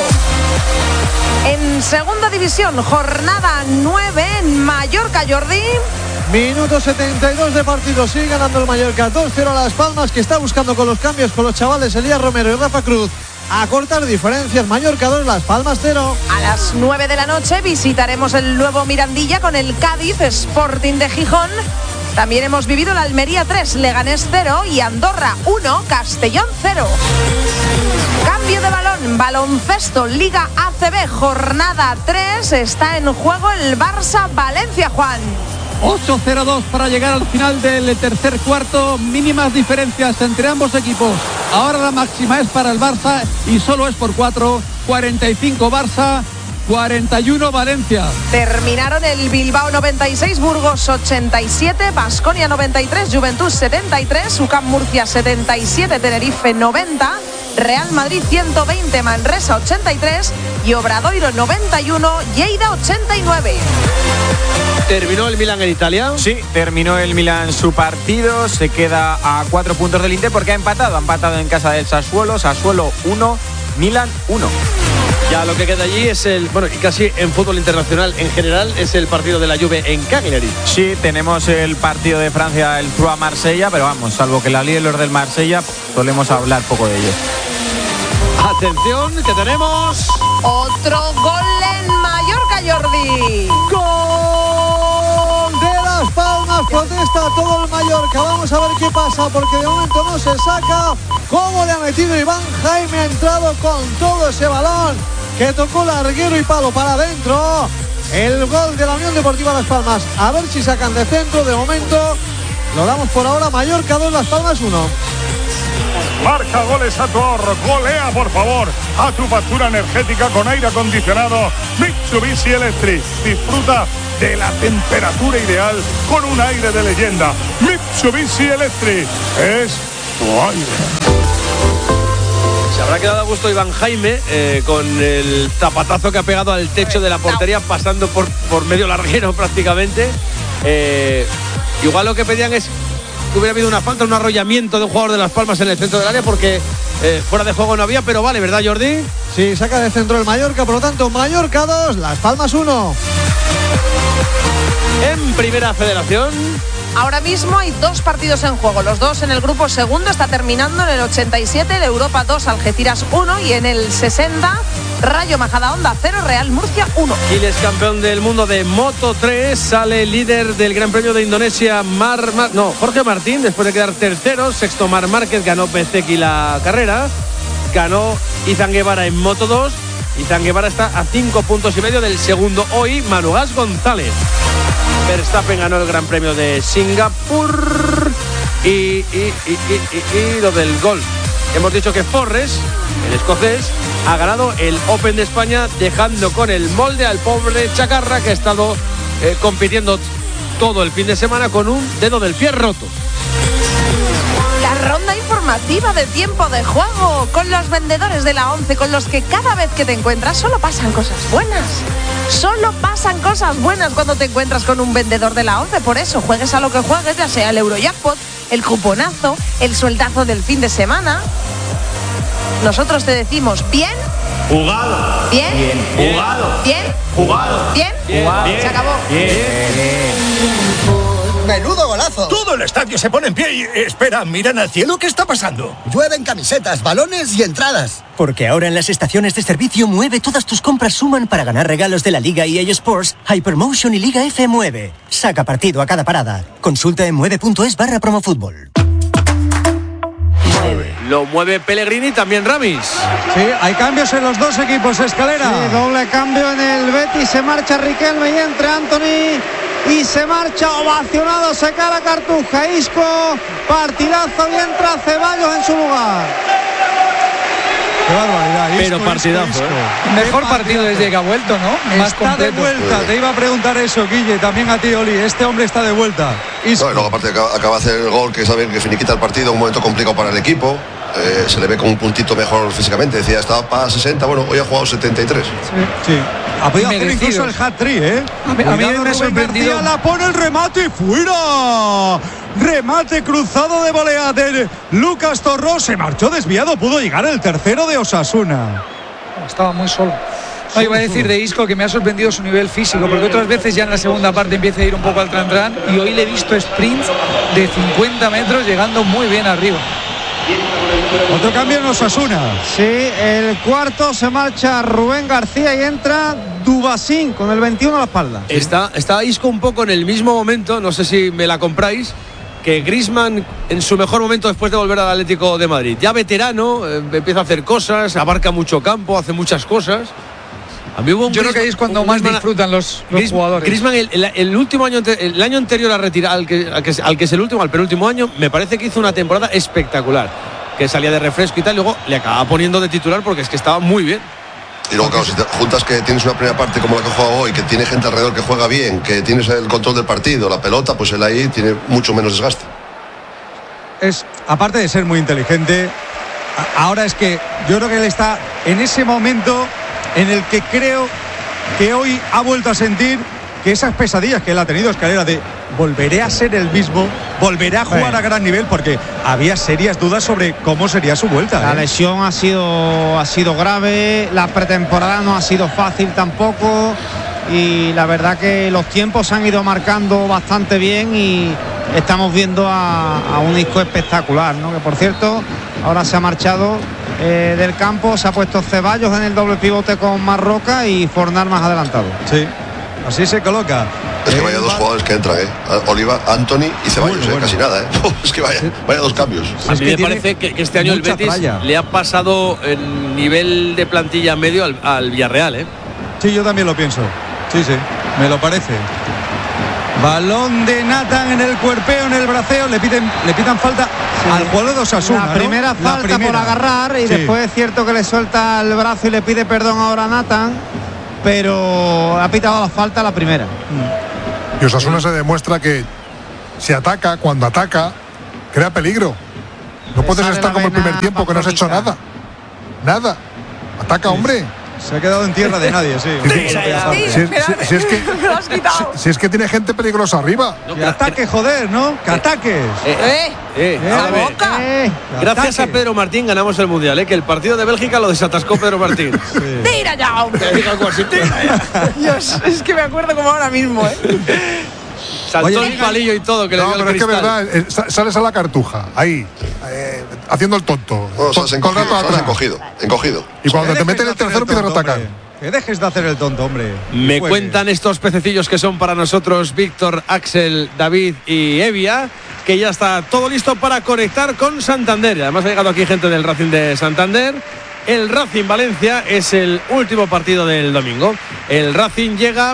Speaker 8: En Segunda División, jornada 9 en Mallorca, Jordi.
Speaker 12: Minuto 72 de partido, sigue ganando el Mallorca 2-0 a Las Palmas, que está buscando con los cambios con los chavales Elías Romero y Rafa Cruz a cortar diferencias. Mallorca 2, Las Palmas 0.
Speaker 8: A las 9 de la noche visitaremos el nuevo Mirandilla con el Cádiz Sporting de Gijón. También hemos vivido la Almería 3, Leganés 0 y Andorra 1, Castellón 0. Cambio de balón, baloncesto, Liga ACB, jornada 3. Está en juego el Barça-Valencia, Juan.
Speaker 13: 8-0-2 para llegar al final del tercer cuarto. Mínimas diferencias entre ambos equipos. Ahora la máxima es para el Barça y solo es por 4. 45 Barça, 41 Valencia.
Speaker 8: Terminaron el Bilbao 96, Burgos 87, Baskonia 93, Juventud 73, UCAM Murcia 77, Tenerife 90, Real Madrid 120, Manresa 83 y Obradoiro 91, Lleida 89.
Speaker 4: ¿Terminó el Milan en Italia?
Speaker 11: Sí, terminó el Milan su partido. Se queda a 4 puntos del Inter porque ha empatado. Ha empatado en casa del Sassuolo. Sassuolo 1, Milan 1.
Speaker 4: Ya lo que queda allí es y casi en fútbol internacional en general, es el partido de la Juve en Cagliari.
Speaker 11: Sí, tenemos el partido de Francia, el Troyes Marsella, pero vamos, salvo que la líen los del Marsella, solemos hablar poco de ellos.
Speaker 4: Atención, que tenemos
Speaker 8: otro gol en Mallorca, Jordi.
Speaker 12: ¡Gol de Las Palmas! Protesta todo el Mallorca. Vamos a ver qué pasa, porque de momento no se saca. ¿Cómo le ha metido Iván Jaime? Ha entrado con todo ese balón que tocó larguero y palo para adentro. El gol de la Unión Deportiva Las Palmas. A ver si sacan de centro. De momento lo damos por ahora. Mallorca 2, Las Palmas 1.
Speaker 5: Marca goles a tu ahorro. Golea, por favor, a tu factura energética con aire acondicionado Mitsubishi Electric. Disfruta de la temperatura ideal con un aire de leyenda. Mitsubishi Electric es tu aire.
Speaker 4: Se habrá quedado a gusto Iván Jaime con el zapatazo que ha pegado al techo de la portería, pasando por medio larguero prácticamente. Igual lo que pedían es que hubiera habido una falta, un arrollamiento de un jugador de Las Palmas en el centro del área, porque fuera de juego no había, pero vale, ¿verdad, Jordi?
Speaker 12: Sí, saca de centro el Mallorca, por lo tanto, Mallorca 2, Las Palmas 1.
Speaker 4: En Primera Federación.
Speaker 8: Ahora mismo hay 2 partidos en juego, los 2 en el grupo segundo, está terminando en el 87, el Europa 2, Algeciras 1, y en el 60, Rayo Majadahonda 0, Real Murcia 1.
Speaker 4: Giles, campeón del mundo de Moto 3, sale líder del Gran Premio de Indonesia, Jorge Martín, después de quedar tercero. Sexto, Marc Márquez, ganó Bezeki la carrera, ganó Izan Guevara en Moto 2. Izan Guevara está a 5,5 puntos del segundo hoy, Manu Gas González. Verstappen ganó el Gran Premio de Singapur y lo del gol. Hemos dicho que Forres, el escocés, ha ganado el Open de España, dejando con el molde al pobre Chacarra, que ha estado compitiendo todo el fin de semana con un dedo del pie roto.
Speaker 8: La ronda informativa de tiempo de juego con los vendedores de la 11, con los que cada vez que te encuentras solo pasan cosas buenas. Solo pasan cosas buenas cuando te encuentras con un vendedor de la 11. Por eso, juegues a lo que juegues, ya sea el Eurojackpot, el cuponazo, el sueldazo del fin de semana. Nosotros te decimos bien.
Speaker 9: Jugado.
Speaker 8: Bien.
Speaker 9: Bien. Jugado.
Speaker 8: Bien.
Speaker 9: Jugado.
Speaker 8: Bien.
Speaker 9: Jugado.
Speaker 8: Se acabó.
Speaker 14: ¡Menudo golazo!
Speaker 15: Todo el estadio se pone en pie y... Espera, miran al cielo, ¿qué está pasando?
Speaker 14: Llueven camisetas, balones y entradas.
Speaker 16: Porque ahora en las estaciones de servicio Mueve todas tus compras suman para ganar regalos de la Liga EA Sports, Hypermotion y Liga F Mueve. Saca partido a cada parada. Consulta en mueve.es/promofútbol.
Speaker 4: Lo mueve Pellegrini, también Ramis.
Speaker 7: Sí, hay cambios en los dos equipos, Escalera. Sí, doble cambio en el Betis, se marcha Riquelme y entra Anthony. Y se marcha ovacionado, se cae la Cartuja, Isco, partidazo y entra Ceballos en su lugar.
Speaker 1: Qué barbaridad, Isco,
Speaker 4: pero partidazo.
Speaker 1: Isco.
Speaker 6: Mejor partido desde que ha vuelto, ¿no? Más
Speaker 1: está
Speaker 6: completo.
Speaker 1: de vuelta, te iba a preguntar eso, Guille, también a ti, Oli. Este hombre está de vuelta.
Speaker 3: No, y luego aparte acaba de hacer el gol que saben que finiquita el partido, un momento complicado para el equipo. Se le ve con un puntito mejor físicamente. Decía, estaba para 60, bueno, hoy ha jugado 73.
Speaker 1: Sí. Ha podido hacer incluso el hat-trick, ¿eh?
Speaker 6: A mí me ha sorprendido.
Speaker 1: García, la pone el remate y fuera. Remate cruzado de volea de Lucas Torró. Se marchó desviado, pudo llegar el tercero de Osasuna.
Speaker 6: Estaba muy solo. No, iba a decir de Isco que me ha sorprendido su nivel físico, porque otras veces ya en la segunda parte empieza a ir un poco al tran-tran, y hoy le he visto sprints de 50 metros llegando muy bien arriba.
Speaker 1: Otro cambio en Osasuna.
Speaker 7: Sí, el cuarto, se marcha Rubén García y entra Dubasín con el 21 a la espalda.
Speaker 4: Está Isco un poco en el mismo momento, no sé si me la compráis, que Griezmann en su mejor momento después de volver al Atlético de Madrid. Ya veterano, empieza a hacer cosas, abarca mucho campo, hace muchas cosas. A mí hubo
Speaker 6: yo creo que es cuando más disfrutan los jugadores.
Speaker 4: Griezmann el último año, el año anterior a retirar, al que es el último, al penúltimo año, me parece que hizo una temporada espectacular, que salía de refresco y tal, y luego le acababa poniendo de titular porque es que estaba muy bien.
Speaker 3: Y luego, claro, si te juntas que tienes una primera parte como la que juega hoy, que tiene gente alrededor que juega bien, que tienes el control del partido, la pelota, pues él ahí tiene mucho menos desgaste.
Speaker 1: Es, aparte de ser muy inteligente, ahora es que yo creo que él está en ese momento en el que creo que hoy ha vuelto a sentir que esas pesadillas que él ha tenido, Escalera, de volveré a ser el mismo, volveré a jugar a gran nivel, porque había serias dudas sobre cómo sería su vuelta.
Speaker 7: La lesión ha sido grave, la pretemporada no ha sido fácil tampoco, y la verdad que los tiempos se han ido marcando bastante bien y estamos viendo a un Isco espectacular, ¿no? Que por cierto, ahora se ha marchado del campo, se ha puesto Ceballos en el doble pivote con Marroca y Fornal más adelantado.
Speaker 1: Sí, así se coloca.
Speaker 3: Es que vaya dos jugadores que entran, Oliva, Anthony y Ceballos, casi nada, Es que vaya dos cambios.
Speaker 4: A mí me parece que este año el Betis le ha pasado el nivel de plantilla medio al Villarreal,
Speaker 1: Sí, yo también lo pienso. Sí, me lo parece. Balón de Nathan en el cuerpeo, en el braceo, le pitan falta al jugador de Osasuna.
Speaker 7: La primera falta por agarrar y después es cierto que le suelta el brazo y le pide perdón ahora a Nathan, pero ha pitado la falta la primera.
Speaker 2: Y Osasuna se demuestra que si ataca, cuando ataca, crea peligro. No puedes estar como el primer tiempo que no has hecho nada. Nada. Ataca, hombre.
Speaker 1: Se ha quedado en tierra de nadie, sí.
Speaker 2: Si es que tiene gente peligrosa arriba.
Speaker 1: Que ataque, joder, ¿no? Que ataques.
Speaker 4: Gracias a Pedro Martín ganamos el Mundial, que el partido de Bélgica lo desatascó Pedro Martín.
Speaker 8: ¡Tira ya, hombre! Dios, es que me acuerdo como ahora mismo,
Speaker 4: Saltó el palillo y todo que le dio el
Speaker 2: pero es que
Speaker 4: cristal.
Speaker 2: verdad, sales a la cartuja, ahí, haciendo el tonto.
Speaker 3: Encogido.
Speaker 2: Y cuando te meten el tercero empiezas a atacar.
Speaker 1: Que dejes de hacer el tonto, hombre.
Speaker 4: Me cuentan estos pececillos que son para nosotros Víctor, Axel, David y Evia, que ya está todo listo para conectar con Santander. Y además ha llegado aquí gente del Racing de Santander. El Racing Valencia es el último partido del domingo. El Racing llega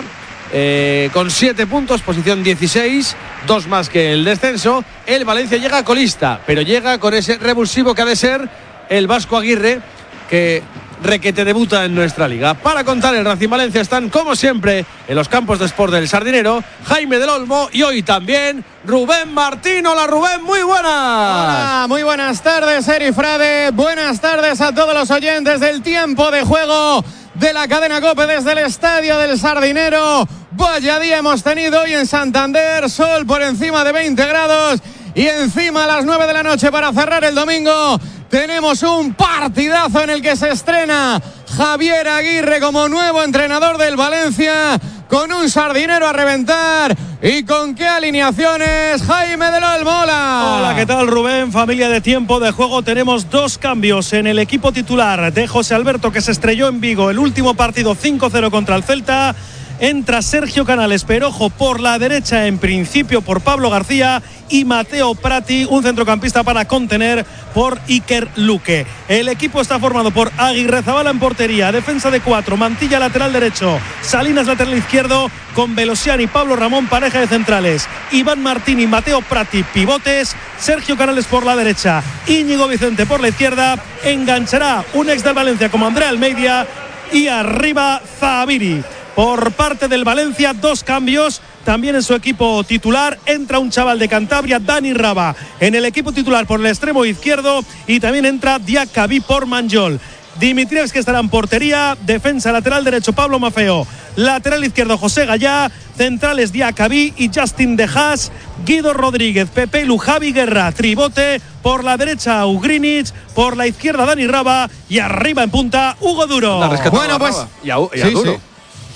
Speaker 4: con 7 puntos, posición 16, 2 más que el descenso. El Valencia llega colista, pero llega con ese revulsivo que ha de ser el Vasco Aguirre, que requete debuta en nuestra liga. Para contar el Racing Valencia están, como siempre, en los campos de Sport del Sardinero, Jaime del Olmo y hoy también Rubén Martín. Hola Rubén, muy buenas.
Speaker 17: Hola, muy buenas tardes, Eri Frade. Buenas tardes a todos los oyentes del tiempo de juego de la cadena COPE desde el estadio del Sardinero. Vaya día hemos tenido hoy en Santander, sol por encima de 20 grados y encima a las 9 de la noche para cerrar el domingo tenemos un partidazo en el que se estrena Javier Aguirre como nuevo entrenador del Valencia, con un Sardinero a reventar. ¿Y con qué alineaciones? Jaime del Olmo.
Speaker 18: Hola, ¿qué tal, Rubén? Familia de tiempo de juego. Tenemos 2 cambios en el equipo titular de José Alberto, que se estrelló en Vigo el último partido 5-0 contra el Celta. Entra Sergio Canales, pero ojo, por la derecha en principio por Pablo García, y Mateo Prati, un centrocampista para contener, por Iker Luque. El equipo está formado por Aguirrezabala en portería, defensa de 4, Mantilla lateral derecho, Salinas lateral izquierdo, con Velosian y Pablo Ramón pareja de centrales, Iván Martín y Mateo Prati pivotes, Sergio Canales por la derecha, Íñigo Vicente por la izquierda, enganchará un ex del Valencia como Andrea Almeida y arriba Zaviri. Por parte del Valencia, 2 cambios también en su equipo titular. Entra un chaval de Cantabria, Dani Raba, en el equipo titular por el extremo izquierdo, y también entra Diacabí por Manjol. Dimitrievski, que estará en portería, defensa lateral derecho Pablo Mafeo, lateral izquierdo José Gallá, centrales Diacabí y Justin De Haas, Guido Rodríguez, Pepe Lu, Javi Guerra, tribote, por la derecha Ugrinic, por la izquierda Dani Raba y arriba en punta Hugo Duro.
Speaker 4: Bueno, pues y a Duro.
Speaker 17: Sí.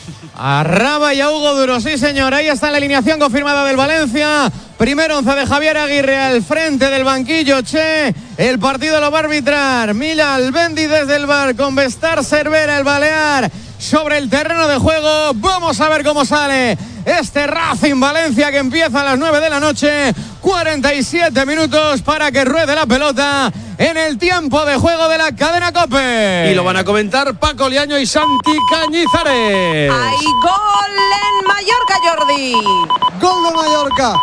Speaker 17: A Raba y a Hugo Duro, sí señor. Ahí está la alineación confirmada del Valencia. Primer 11 de Javier Aguirre al frente del banquillo. El partido lo va a arbitrar Mila Albendi desde el bar, con Bestar Cervera, el balear, sobre el terreno de juego. Vamos a ver cómo sale este Racing Valencia, que empieza a las 9 de la noche. 47 minutos para que ruede la pelota en el tiempo de juego de la cadena COPE.
Speaker 4: Y lo van a comentar Paco Liaño y Santi Cañizares.
Speaker 8: ¡Hay gol en Mallorca, Jordi!
Speaker 12: Gol de Mallorca.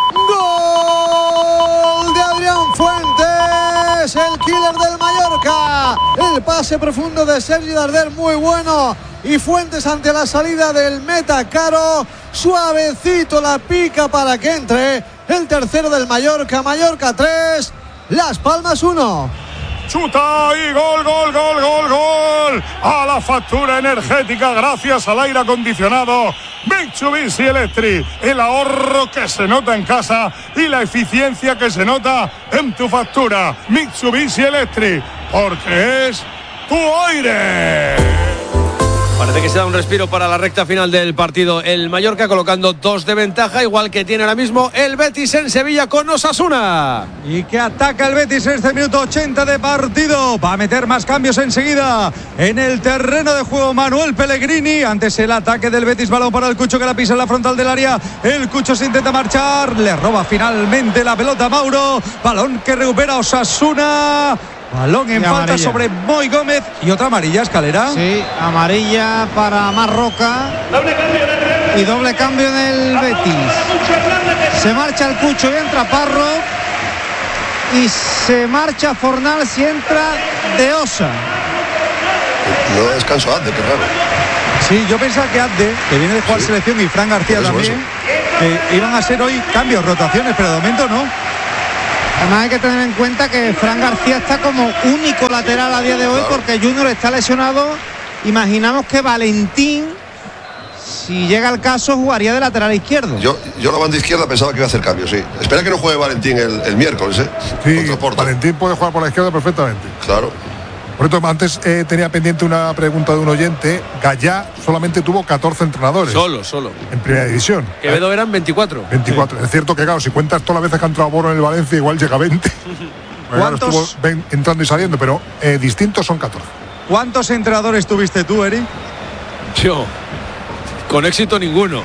Speaker 12: Gol de Adrián Fuentes, el killer del Mallorca. El pase profundo de Sergi Darder, muy bueno. Y Fuentes, ante la salida del meta Caro, suavecito la pica para que entre el tercero del Mallorca. Mallorca 3, Las Palmas 1.
Speaker 5: Chuta y gol, gol, gol, gol, gol. A la factura energética gracias al aire acondicionado Mitsubishi Electric. El ahorro que se nota en casa y la eficiencia que se nota en tu factura. Mitsubishi Electric, porque es tu aire.
Speaker 4: Parece que se da un respiro para la recta final del partido. El Mallorca colocando 2 de ventaja, igual que tiene ahora mismo el Betis en Sevilla con Osasuna.
Speaker 1: Y que ataca el Betis en este minuto 80 de partido. Va a meter más cambios enseguida en el terreno de juego Manuel Pellegrini. Antes el ataque del Betis, balón para el Cucho que la pisa en la frontal del área. El Cucho se intenta marchar, le roba finalmente la pelota a Mauro. Balón que recupera Osasuna. Balón en falta sobre Moy Gómez y otra amarilla, Escalera.
Speaker 7: Sí, amarilla para Marroca. Y doble cambio en el Betis. Se marcha el Cucho y entra Parro. Y se marcha Fornals y entra De Osa.
Speaker 3: No descanso Adde, qué raro.
Speaker 1: Sí, yo pensaba que Adde, que viene de jugar selección, y Fran García también, iban a ser hoy cambios, rotaciones, pero de momento no.
Speaker 7: Además hay que tener en cuenta que Fran García está como único lateral a día de hoy, porque Junior está lesionado. Imaginamos que Valentín, si llega el caso, jugaría de lateral izquierdo.
Speaker 3: Yo la banda izquierda pensaba que iba a hacer cambios, sí. Espera que no juegue Valentín el miércoles, ¿eh?
Speaker 2: Sí, Valentín puede jugar por la izquierda perfectamente.
Speaker 3: Claro.
Speaker 2: Por eso, antes tenía pendiente una pregunta de un oyente. Gallá solamente tuvo 14 entrenadores.
Speaker 4: Solo.
Speaker 2: En primera división.
Speaker 4: Quevedo eran 24.
Speaker 2: 24. Sí. Es cierto que, claro, si cuentas todas las veces que ha entrado Boro en el Valencia, igual llega a 20.
Speaker 1: ¿Cuántos?
Speaker 2: Claro, estuvo entrando y saliendo, pero distintos son 14.
Speaker 1: ¿Cuántos entrenadores tuviste tú, Eri?
Speaker 4: Yo, con éxito ninguno.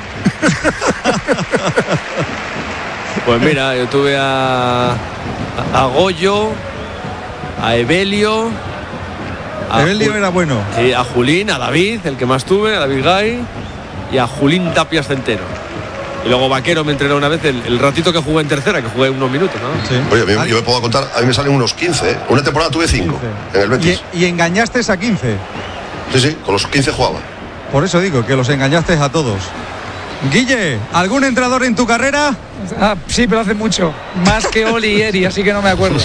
Speaker 4: Pues mira, yo tuve a Goyo, a Evelio.
Speaker 1: Evelio era bueno.
Speaker 4: Sí, a Julín, a David, el que más tuve, a David Gay, y a Julín Tapias Centeno. Y luego Vaquero me entrenó una vez el ratito que jugué en tercera, que jugué unos minutos, ¿no?
Speaker 1: Sí.
Speaker 3: Oye, yo me puedo contar, a mí me salen unos 15, ¿eh? Una temporada tuve 5 en el Betis.
Speaker 1: ¿Y engañaste a 15?
Speaker 3: Sí, con los 15 jugaba.
Speaker 1: Por eso digo, que los engañaste a todos. Guille, ¿algún entrenador en tu carrera?
Speaker 6: Sí, pero hace mucho. Más que Oli y Eri, así que no me acuerdo.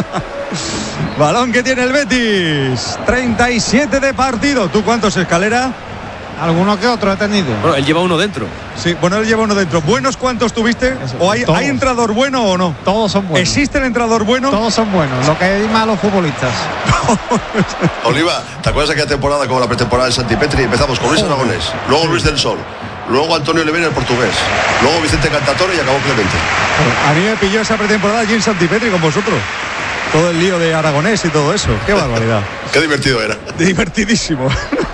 Speaker 1: Balón que tiene el Betis. 37 de partido. ¿Tú cuántos, Escalera?
Speaker 7: Alguno que otro he tenido.
Speaker 4: Bueno, él lleva uno dentro.
Speaker 1: Sí, bueno, él lleva uno dentro. ¿Buenos cuántos tuviste? Eso, ¿O hay entrenador bueno o no?
Speaker 7: Todos son buenos.
Speaker 1: ¿Existe el entrenador bueno?
Speaker 7: Todos son buenos. Lo que hay malos futbolistas.
Speaker 3: Oliva, ¿te acuerdas de aquella temporada como la pretemporada de Santipetri? Empezamos con Luis Aragonés, luego Luis del Sol, luego Antonio Levene, el portugués, luego Vicente Cantatore y acabó Clemente.
Speaker 1: A mí me pilló esa pretemporada allí en Santipetri con vosotros. Todo el lío de Aragonés y todo eso. Qué barbaridad.
Speaker 3: Qué divertido era.
Speaker 1: Divertidísimo.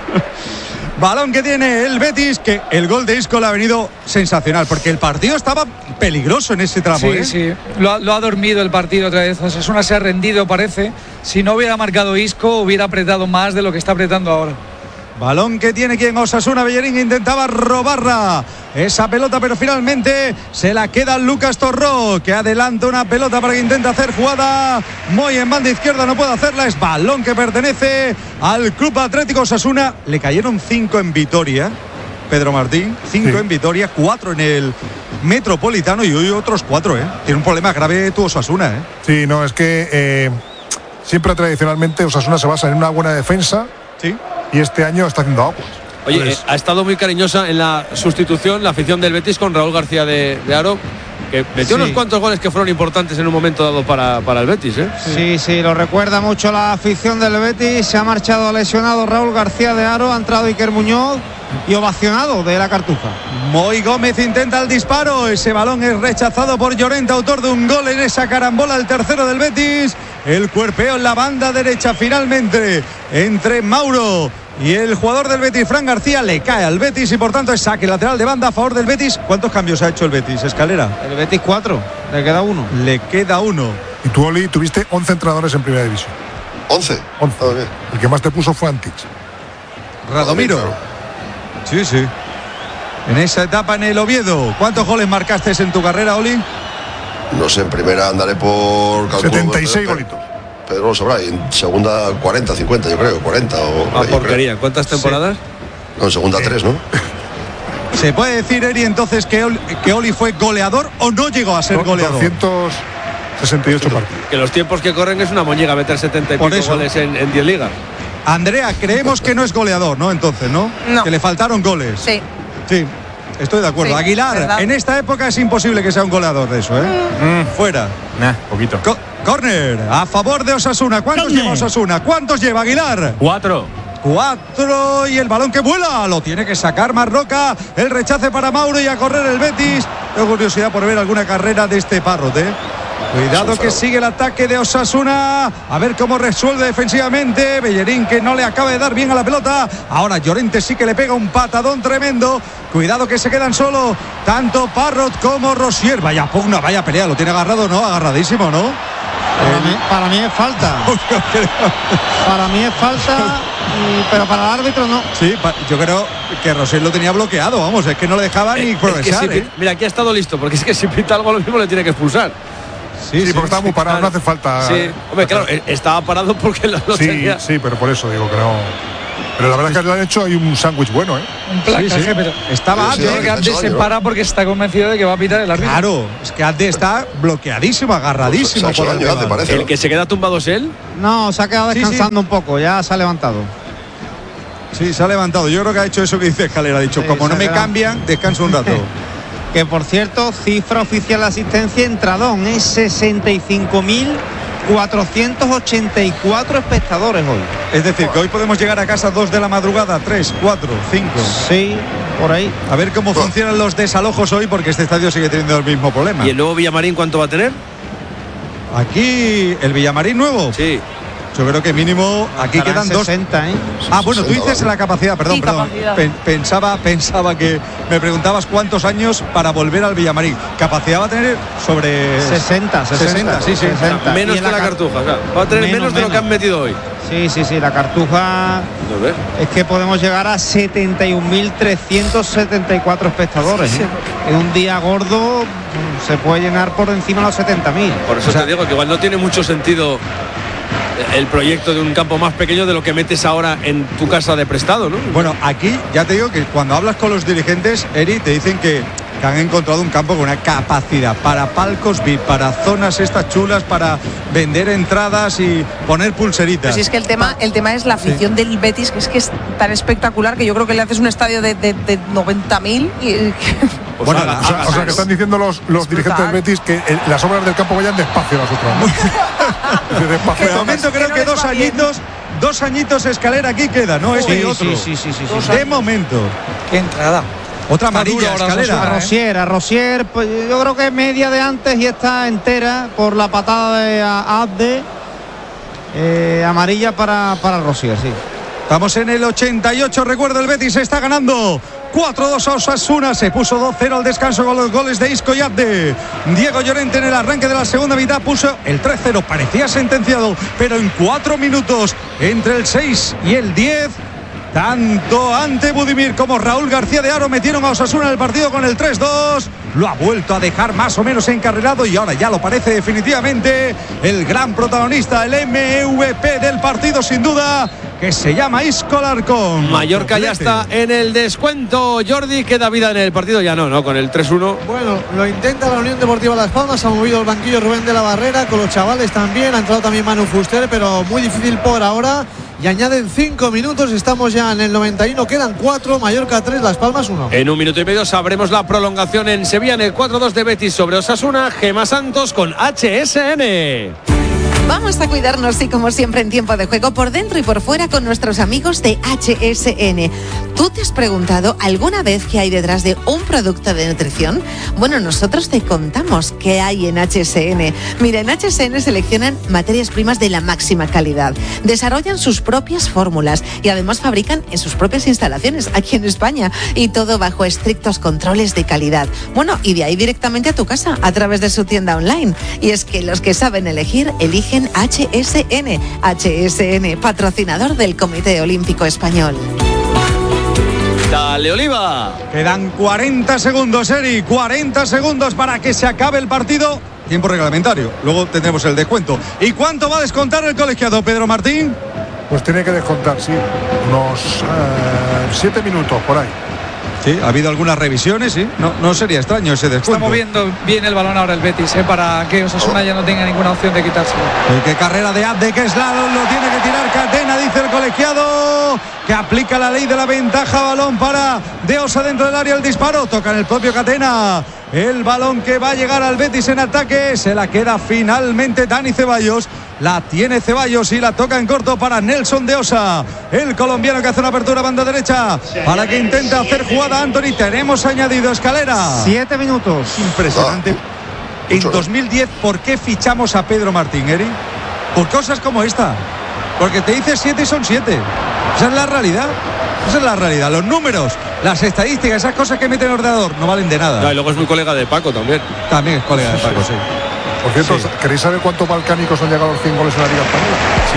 Speaker 1: Balón que tiene el Betis, que el gol de Isco le ha venido sensacional, porque el partido estaba peligroso en ese tramo.
Speaker 6: Sí. Lo ha dormido el partido otra vez. Osasuna se ha rendido, parece. Si no hubiera marcado Isco, hubiera apretado más de lo que está apretando ahora.
Speaker 1: Balón que tiene quien Osasuna. Bellerín intentaba robarla esa pelota, pero finalmente se la queda Lucas Torró, que adelanta una pelota para que intente hacer jugada. Moy en banda izquierda no puede hacerla. Es balón que pertenece al Club Atlético Osasuna. Le cayeron 5 en Vitoria, Pedro Martín. 5 en Vitoria, 4 en el Metropolitano y hoy otros 4. Tiene un problema grave tu Osasuna.
Speaker 2: Sí, no, es que siempre tradicionalmente Osasuna se basa en una buena defensa.
Speaker 1: Sí.
Speaker 2: Y este año está haciendo aguas.
Speaker 4: Oye, ha estado muy cariñosa en la sustitución la afición del Betis con Raúl García de Aro, que metió unos cuantos goles que fueron importantes en un momento dado para el Betis, ¿eh?
Speaker 7: Sí, lo recuerda mucho la afición del Betis. Se ha marchado lesionado Raúl García de Aro, ha entrado Iker Muñoz y ovacionado de la Cartuja.
Speaker 1: Moy Gómez intenta el disparo, ese balón es rechazado por Llorente, autor de un gol en esa carambola, el tercero del Betis. El cuerpeo en la banda derecha finalmente entre Mauro y el jugador del Betis, Fran García, le cae al Betis y por tanto es saque lateral de banda a favor del Betis. ¿Cuántos cambios ha hecho el Betis, Escalera?
Speaker 7: El Betis 4, le queda 1.
Speaker 1: Le queda 1.
Speaker 2: Y tú, Oli, tuviste 11 entrenadores en primera división.
Speaker 3: 11.
Speaker 2: El que más te puso fue Antich.
Speaker 1: Radomiro. Sí. En esa etapa en el Oviedo. ¿Cuántos goles marcaste en tu carrera, Oli?
Speaker 3: No sé, en primera andaré por...
Speaker 2: 76 golitos.
Speaker 3: Pedro lo sabrá, y en segunda 40, 50, yo creo, 40 o...
Speaker 4: porquería. ¿Cuántas temporadas?
Speaker 3: No, en segunda 3, ¿no?
Speaker 1: ¿Se puede decir, Eri, entonces que Oli fue goleador o no llegó a ser goleador?
Speaker 2: 268 partidos.
Speaker 4: Que los tiempos que corren es una moñiga meter 70 y pico goles en 10 ligas.
Speaker 1: Andrea, creemos que no es goleador, ¿no? Entonces, ¿no? Que le faltaron goles.
Speaker 8: Sí.
Speaker 1: Estoy de acuerdo. Sí, Aguilar, ¿verdad? En esta época es imposible que sea un goleador de eso, ¿eh? Fuera.
Speaker 19: Poquito.
Speaker 1: Córner a favor de Osasuna. ¿Cuántos lleva Osasuna? ¿Cuántos lleva Aguilar?
Speaker 19: 4.
Speaker 1: 4 y el balón que vuela, lo tiene que sacar Marroca, el rechace para Mauro y a correr el Betis. Tengo curiosidad por ver alguna carrera de este Parrot, Cuidado que sigue el ataque de Osasuna. A ver cómo resuelve defensivamente. Bellerín, que no le acaba de dar bien a la pelota. Ahora Llorente sí que le pega un patadón tremendo. Cuidado que se quedan solo tanto Parrot como Rosier. Vaya pugna, vaya pelea. Lo tiene agarrado, ¿no? Agarradísimo, ¿no?
Speaker 7: Para mí es falta. Para mí es falta, pero para el árbitro no.
Speaker 1: Sí, yo creo que Rosier lo tenía bloqueado. Vamos, es que no le dejaba ni progresar.
Speaker 4: Mira, aquí ha estado listo, porque es que si pinta algo lo mismo le tiene que expulsar.
Speaker 2: Sí, porque estaba muy parado, no hace falta.
Speaker 4: Sí, hombre, claro, estaba parado porque lo tenía.
Speaker 2: Sí, pero por eso digo que no. Pero la verdad es que le han hecho ahí un sándwich bueno,
Speaker 6: Un placaje, pero estaba Abde, que Abde se para porque está convencido de que va a pitar el árbitro.
Speaker 1: Claro, es que Abde está bloqueadísimo, agarradísimo.
Speaker 3: Pues, por
Speaker 4: ¿El que se queda tumbado es él?
Speaker 7: No, se ha quedado descansando un poco, ya se ha levantado.
Speaker 1: Sí, se ha levantado. Yo creo que ha hecho eso que dice Escalera. Ha dicho, como no me cambian, descanso un rato.
Speaker 7: Que por cierto, cifra oficial de asistencia en Tradón es 65.484 espectadores hoy.
Speaker 1: Es decir, que hoy podemos llegar a casa 2 de la madrugada, 3, 4, 5.
Speaker 7: Sí, por ahí.
Speaker 1: A ver cómo funcionan los desalojos hoy, porque este estadio sigue teniendo el mismo problema.
Speaker 4: ¿Y el nuevo Villamarín cuánto va a tener?
Speaker 1: Aquí, ¿el Villamarín nuevo?
Speaker 4: Sí.
Speaker 1: Yo creo que mínimo aquí quedan
Speaker 7: 60,
Speaker 1: dos. Bueno, tú dices la capacidad, perdón.
Speaker 8: Capacidad.
Speaker 1: Pensaba que me preguntabas cuántos años para volver al Villamarín. Capacidad va a tener sobre
Speaker 7: 60, sí.
Speaker 1: 60.
Speaker 4: Menos que la Cartuja, o sea, va a tener menos de lo que han metido hoy.
Speaker 7: Sí, la Cartuja es que podemos llegar a 71.374 espectadores. En un día gordo se puede llenar por encima de los 70.000.
Speaker 4: Por eso te digo que igual no tiene mucho sentido el proyecto de un campo más pequeño de lo que metes ahora en tu casa de prestado, ¿no?
Speaker 1: Bueno, aquí ya te digo que cuando hablas con los dirigentes, Eri, te dicen que han encontrado un campo con una capacidad para palcos VIP, para zonas estas chulas, para vender entradas y poner pulseritas.
Speaker 8: Pues es que el tema es la afición del Betis, que es tan espectacular que yo creo que le haces un estadio de 90.000 y...
Speaker 2: Bueno, o sea que están diciendo los dirigentes del Betis que las obras del campo vayan despacio las otras.
Speaker 1: De momento creo que 2 añitos Escalera aquí queda, ¿no? Este y otro.
Speaker 7: Sí.
Speaker 1: De momento.
Speaker 6: Qué entrada.
Speaker 1: Otra amarilla, Escalera.
Speaker 7: A Rosier, pues yo creo que es media de antes y está entera por la patada de Abde. Amarilla para Rosier, sí.
Speaker 1: Estamos en el 88, recuerda, el Betis está ganando 4-2 a Osasuna, se puso 2-0 al descanso con los goles de Isco y Abde. Diego Llorente en el arranque de la segunda mitad puso el 3-0, parecía sentenciado, pero en 4 minutos, entre el 6 y el 10, tanto Ante Budimir como Raúl García de Haro metieron a Osasuna en el partido con el 3-2. Lo ha vuelto a dejar más o menos encarrilado y ahora ya lo parece definitivamente el gran protagonista, el MVP del partido sin duda, que se llama Isco Alarcón.
Speaker 4: Mallorca ya está en el descuento. Jordi, ¿queda vida en el partido? Ya no, con el 3-1.
Speaker 12: Bueno, lo intenta la Unión Deportiva Las Palmas, ha movido el banquillo Rubén de la Barrera, con los chavales también, ha entrado también Manu Fuster, pero muy difícil por ahora. Y añaden 5 minutos, estamos ya en el 91, quedan 4, Mallorca 3, Las Palmas 1.
Speaker 4: En 1 minuto y medio sabremos la prolongación en Sevilla, en el 4-2 de Betis sobre Osasuna. Gemma Santos con HSN.
Speaker 19: Vamos a cuidarnos y como siempre en tiempo de juego, por dentro y por fuera con nuestros amigos de HSN. ¿Tú te has preguntado alguna vez qué hay detrás de un producto de nutrición? Bueno, nosotros te contamos qué hay en HSN. Mira, en HSN seleccionan materias primas de la máxima calidad, desarrollan sus propias fórmulas y además fabrican en sus propias instalaciones aquí en España, y todo bajo estrictos controles de calidad. Bueno, y de ahí directamente a tu casa a través de su tienda online. Y es que los que saben elegir, eligen HSN. HSN, patrocinador del Comité Olímpico Español.
Speaker 4: Dale, Oliva.
Speaker 1: Quedan 40 segundos, Eri, 40 segundos para que se acabe el partido. Tiempo reglamentario, luego tendremos el descuento. ¿Y cuánto va a descontar el colegiado, Pedro Martín?
Speaker 2: Pues tiene que descontar, sí, unos 7 minutos por ahí.
Speaker 1: Sí, ha habido algunas revisiones, sí. No sería extraño ese descuento.
Speaker 6: Está moviendo bien el balón ahora el Betis, para que Osasuna ya no tenga ninguna opción de quitárselo.
Speaker 1: Qué carrera de Abde, que es lado, lo tiene que tirar Catena, dice el colegiado, que aplica la ley de la ventaja. Balón para De Osa dentro del área, el disparo, toca en el propio Catena. El balón que va a llegar al Betis en ataque, se la queda finalmente Dani Ceballos. La tiene Ceballos y la toca en corto para Nelson de Osa, el colombiano que hace una apertura a banda derecha para que intente hacer jugada Antony. Tenemos añadido Escalera.
Speaker 7: 7 minutos.
Speaker 1: Impresionante. En 2010, ¿por qué fichamos a Pedro Martín, Eri? Por cosas como esta. Porque te dice 7 y son 7. Esa es la realidad. Esa es la realidad. Los números, las estadísticas, esas cosas que mete en el ordenador no valen de nada.
Speaker 4: No, y luego es muy colega de Paco también.
Speaker 1: También es colega de Paco, sí.
Speaker 2: Por cierto, ¿queréis saber cuántos balcánicos han llegado a los 100 goles en la Liga Española?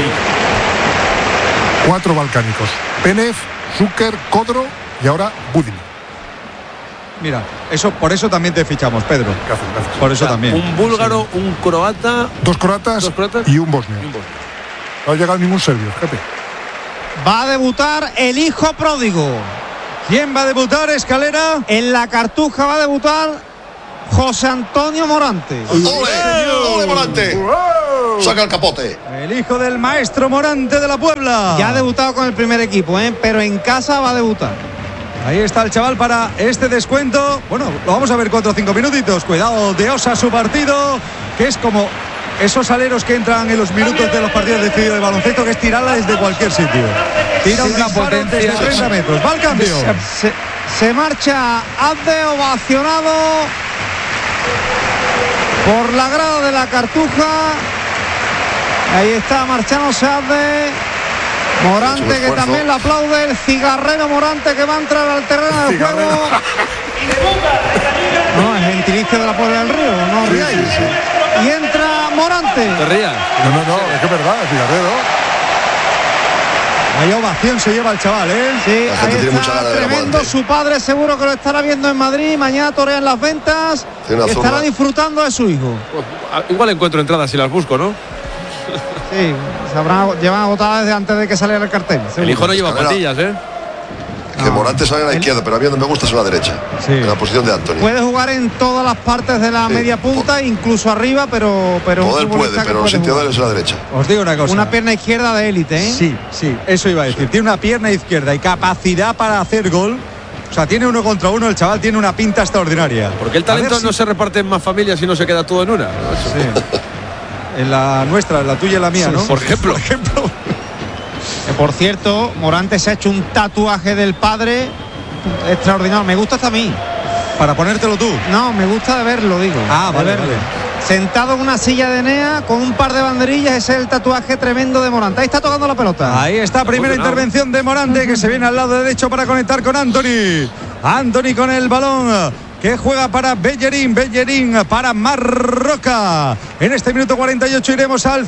Speaker 4: Sí.
Speaker 2: 4 balcánicos. Penev, Zucker, Codro y ahora Budimir.
Speaker 1: Mira, por eso también te fichamos, Pedro.
Speaker 2: Gracias.
Speaker 1: Por eso también.
Speaker 4: Un búlgaro, un croata.
Speaker 2: Dos croatas y un bosnio. No ha llegado ningún serbio, fíjate.
Speaker 7: Va a debutar el hijo pródigo.
Speaker 1: ¿Quién va a debutar, Escalera?
Speaker 7: En la Cartuja va a debutar José Antonio Morante.
Speaker 3: ¡Ole, Morante! Saca el capote.
Speaker 1: El hijo del maestro Morante de la Puebla.
Speaker 7: Ya ha debutado con el primer equipo, pero en casa va a debutar.
Speaker 1: Ahí está el chaval para este descuento. Bueno, lo vamos a ver 4 o 5 minutitos. Cuidado de Osa, su partido, que es como esos aleros que entran en los minutos de los partidos decididos de baloncesto, que es tirarla desde cualquier sitio. Tira una potencia de 30 metros. Va al cambio.
Speaker 7: Se marcha Azde, ovacionado por la grada de la Cartuja. Ahí está marchándose Azde. Morante, que también le aplaude. El cigarrero Morante, que va a entrar al terreno del juego. No, es gentilicio de la Puebla del Río, no ríais. Y entra Morante.
Speaker 4: ¿Te rías?
Speaker 2: No, es que es verdad, el cigarrero.
Speaker 1: Hay ovación, se lleva el chaval, ¿eh?
Speaker 7: Sí, ahí está tremendo. Su padre seguro que lo estará viendo en Madrid. Mañana torea en las ventas. Estará disfrutando de su hijo.
Speaker 4: Pues, igual encuentro entradas si las busco, ¿no?
Speaker 7: Sí, llevan agotadas desde antes de que saliera el cartel.
Speaker 4: El hijo no lleva patillas, ¿eh?
Speaker 3: Que Morante sale a la izquierda, pero a mí donde me gusta es a la derecha. Sí. En la posición de Antony.
Speaker 7: Puede jugar en todas las partes de la media punta, incluso arriba, pero
Speaker 3: poder puede, pero el sitio de él es a la derecha.
Speaker 1: Os digo una cosa.
Speaker 7: Una pierna izquierda de élite, ¿eh?
Speaker 1: Sí, eso iba a decir. Tiene una pierna izquierda y capacidad para hacer gol. O sea, tiene 1 contra 1, el chaval tiene una pinta extraordinaria.
Speaker 4: Porque el talento no se reparte en más familias y no se queda todo en una.
Speaker 1: Sí. En la nuestra, en la tuya y la mía, ¿no?
Speaker 4: Por ejemplo.
Speaker 7: Por cierto, Morante se ha hecho un tatuaje del padre extraordinario. Me gusta hasta a mí.
Speaker 1: ¿Para ponértelo tú?
Speaker 7: No, me gusta de verlo, digo.
Speaker 1: Vale.
Speaker 7: Sentado en una silla de Enea con un par de banderillas. Ese es el tatuaje tremendo de Morante. Ahí está tocando la pelota.
Speaker 1: Ahí está, primera intervención de Morante, que se viene al lado derecho para conectar con Antony. Antony con el balón, que juega para Bellerín para Marroca. En este minuto 48 iremos al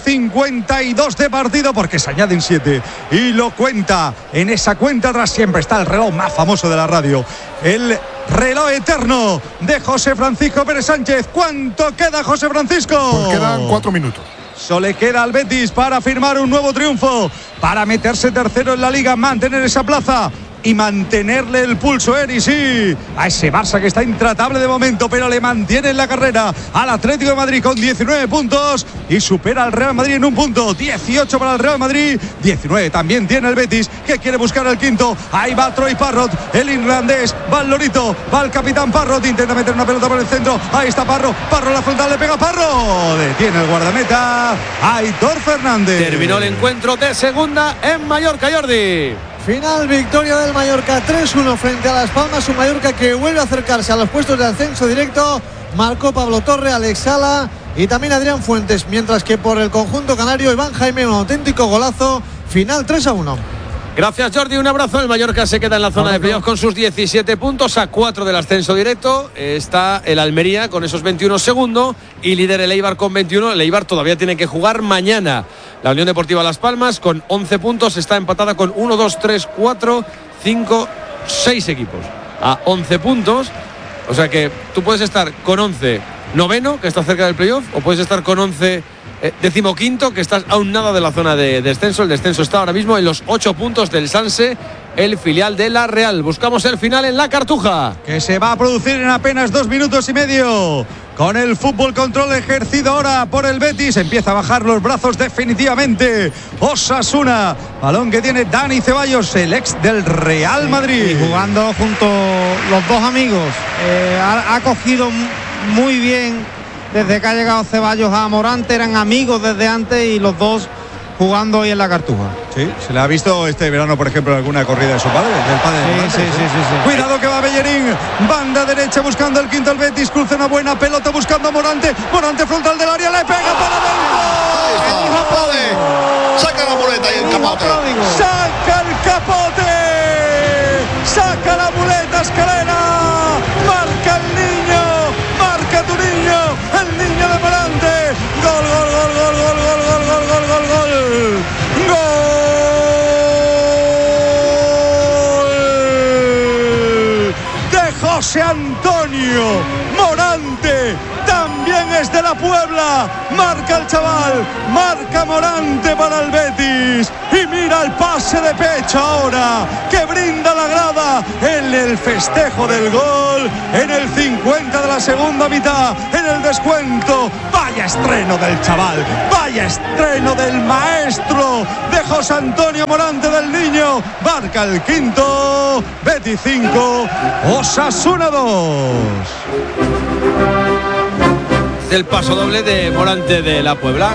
Speaker 1: 52 de partido, porque se añaden 7 y lo cuenta. En esa cuenta atrás siempre está el reloj más famoso de la radio, el reloj eterno de José Francisco Pérez Sánchez. ¿Cuánto queda, José Francisco?
Speaker 2: Pues quedan 4 minutos.
Speaker 1: Solo le queda al Betis para firmar un nuevo triunfo, para meterse tercero en la Liga, mantener esa plaza y mantenerle el pulso, Eri, sí, a ese Barça que está intratable de momento, pero le mantiene en la carrera al Atlético de Madrid con 19 puntos y supera al Real Madrid en 1 punto. 18 para el Real Madrid, 19 también tiene el Betis, que quiere buscar el quinto. Ahí va Troy Parrott, el irlandés, va el Lorito, va el capitán Parrott, intenta meter una pelota por el centro. Ahí está Parro en la frontal, le pega Parro, detiene el guardameta Aitor Fernández.
Speaker 4: Terminó el encuentro de segunda en Mallorca, Jordi.
Speaker 12: Final, victoria del Mallorca 3-1 frente a Las Palmas. Un Mallorca que vuelve a acercarse a los puestos de ascenso directo. Marcó Pablo Torre, Alex Sala y también Adrián Fuentes. Mientras que por el conjunto canario, Iván Jaime, un auténtico golazo. Final 3-1.
Speaker 4: Gracias, Jordi, un abrazo. El Mallorca se queda en la zona de playoff con sus 17 puntos, a 4 del ascenso directo. Está el Almería con esos 21 segundos y líder el Eibar con 21. El Eibar todavía tiene que jugar mañana. La Unión Deportiva Las Palmas con 11 puntos está empatada con 1, 2, 3, 4, 5, 6 equipos a 11 puntos. O sea que tú puedes estar con 11 noveno, que está cerca del playoff, o puedes estar con 11 decimoquinto, que estás aún nada de la zona de descenso. El descenso está ahora mismo en los 8 puntos del Sanse, el filial de la Real. Buscamos el final en la Cartuja,
Speaker 1: que se va a producir en apenas 2 minutos y medio. Con el fútbol control ejercido ahora por el Betis, empieza a bajar los brazos definitivamente Osasuna. Balón que tiene Dani Ceballos, el ex del Real Madrid.
Speaker 7: Y jugando junto los dos amigos. Ha cogido muy bien desde que ha llegado Ceballos a Morante, eran amigos desde antes y los dos jugando hoy en la Cartuja.
Speaker 1: Sí, se le ha visto este verano, por ejemplo, en alguna corrida de su padre, del padre de Morante.
Speaker 7: Sí.
Speaker 1: Cuidado que va Bellerín, banda derecha buscando el quinto el Betis, cruza una buena pelota buscando a Morante, Morante frontal del área, le pega para dentro.
Speaker 3: Saca la muleta y el capote.
Speaker 1: Saca el capote. Saca la muleta Escalera. Marca el niño. Marca tu niño. El niño de Morante. Gol. De José Antonio Morante. También es de la Puebla. Marca el chaval. Marca Morante para el Betis. Y mira el pase de pecho ahora que brinda la grada en el festejo del gol. En el 50 de la segunda mitad. En el descuento. Vaya estreno del chaval. Vaya estreno del maestro de José Antonio Morante, del niño. Marca el quinto. Betis 5. Osasuna 2.
Speaker 4: Del paso doble de Morante de la Puebla.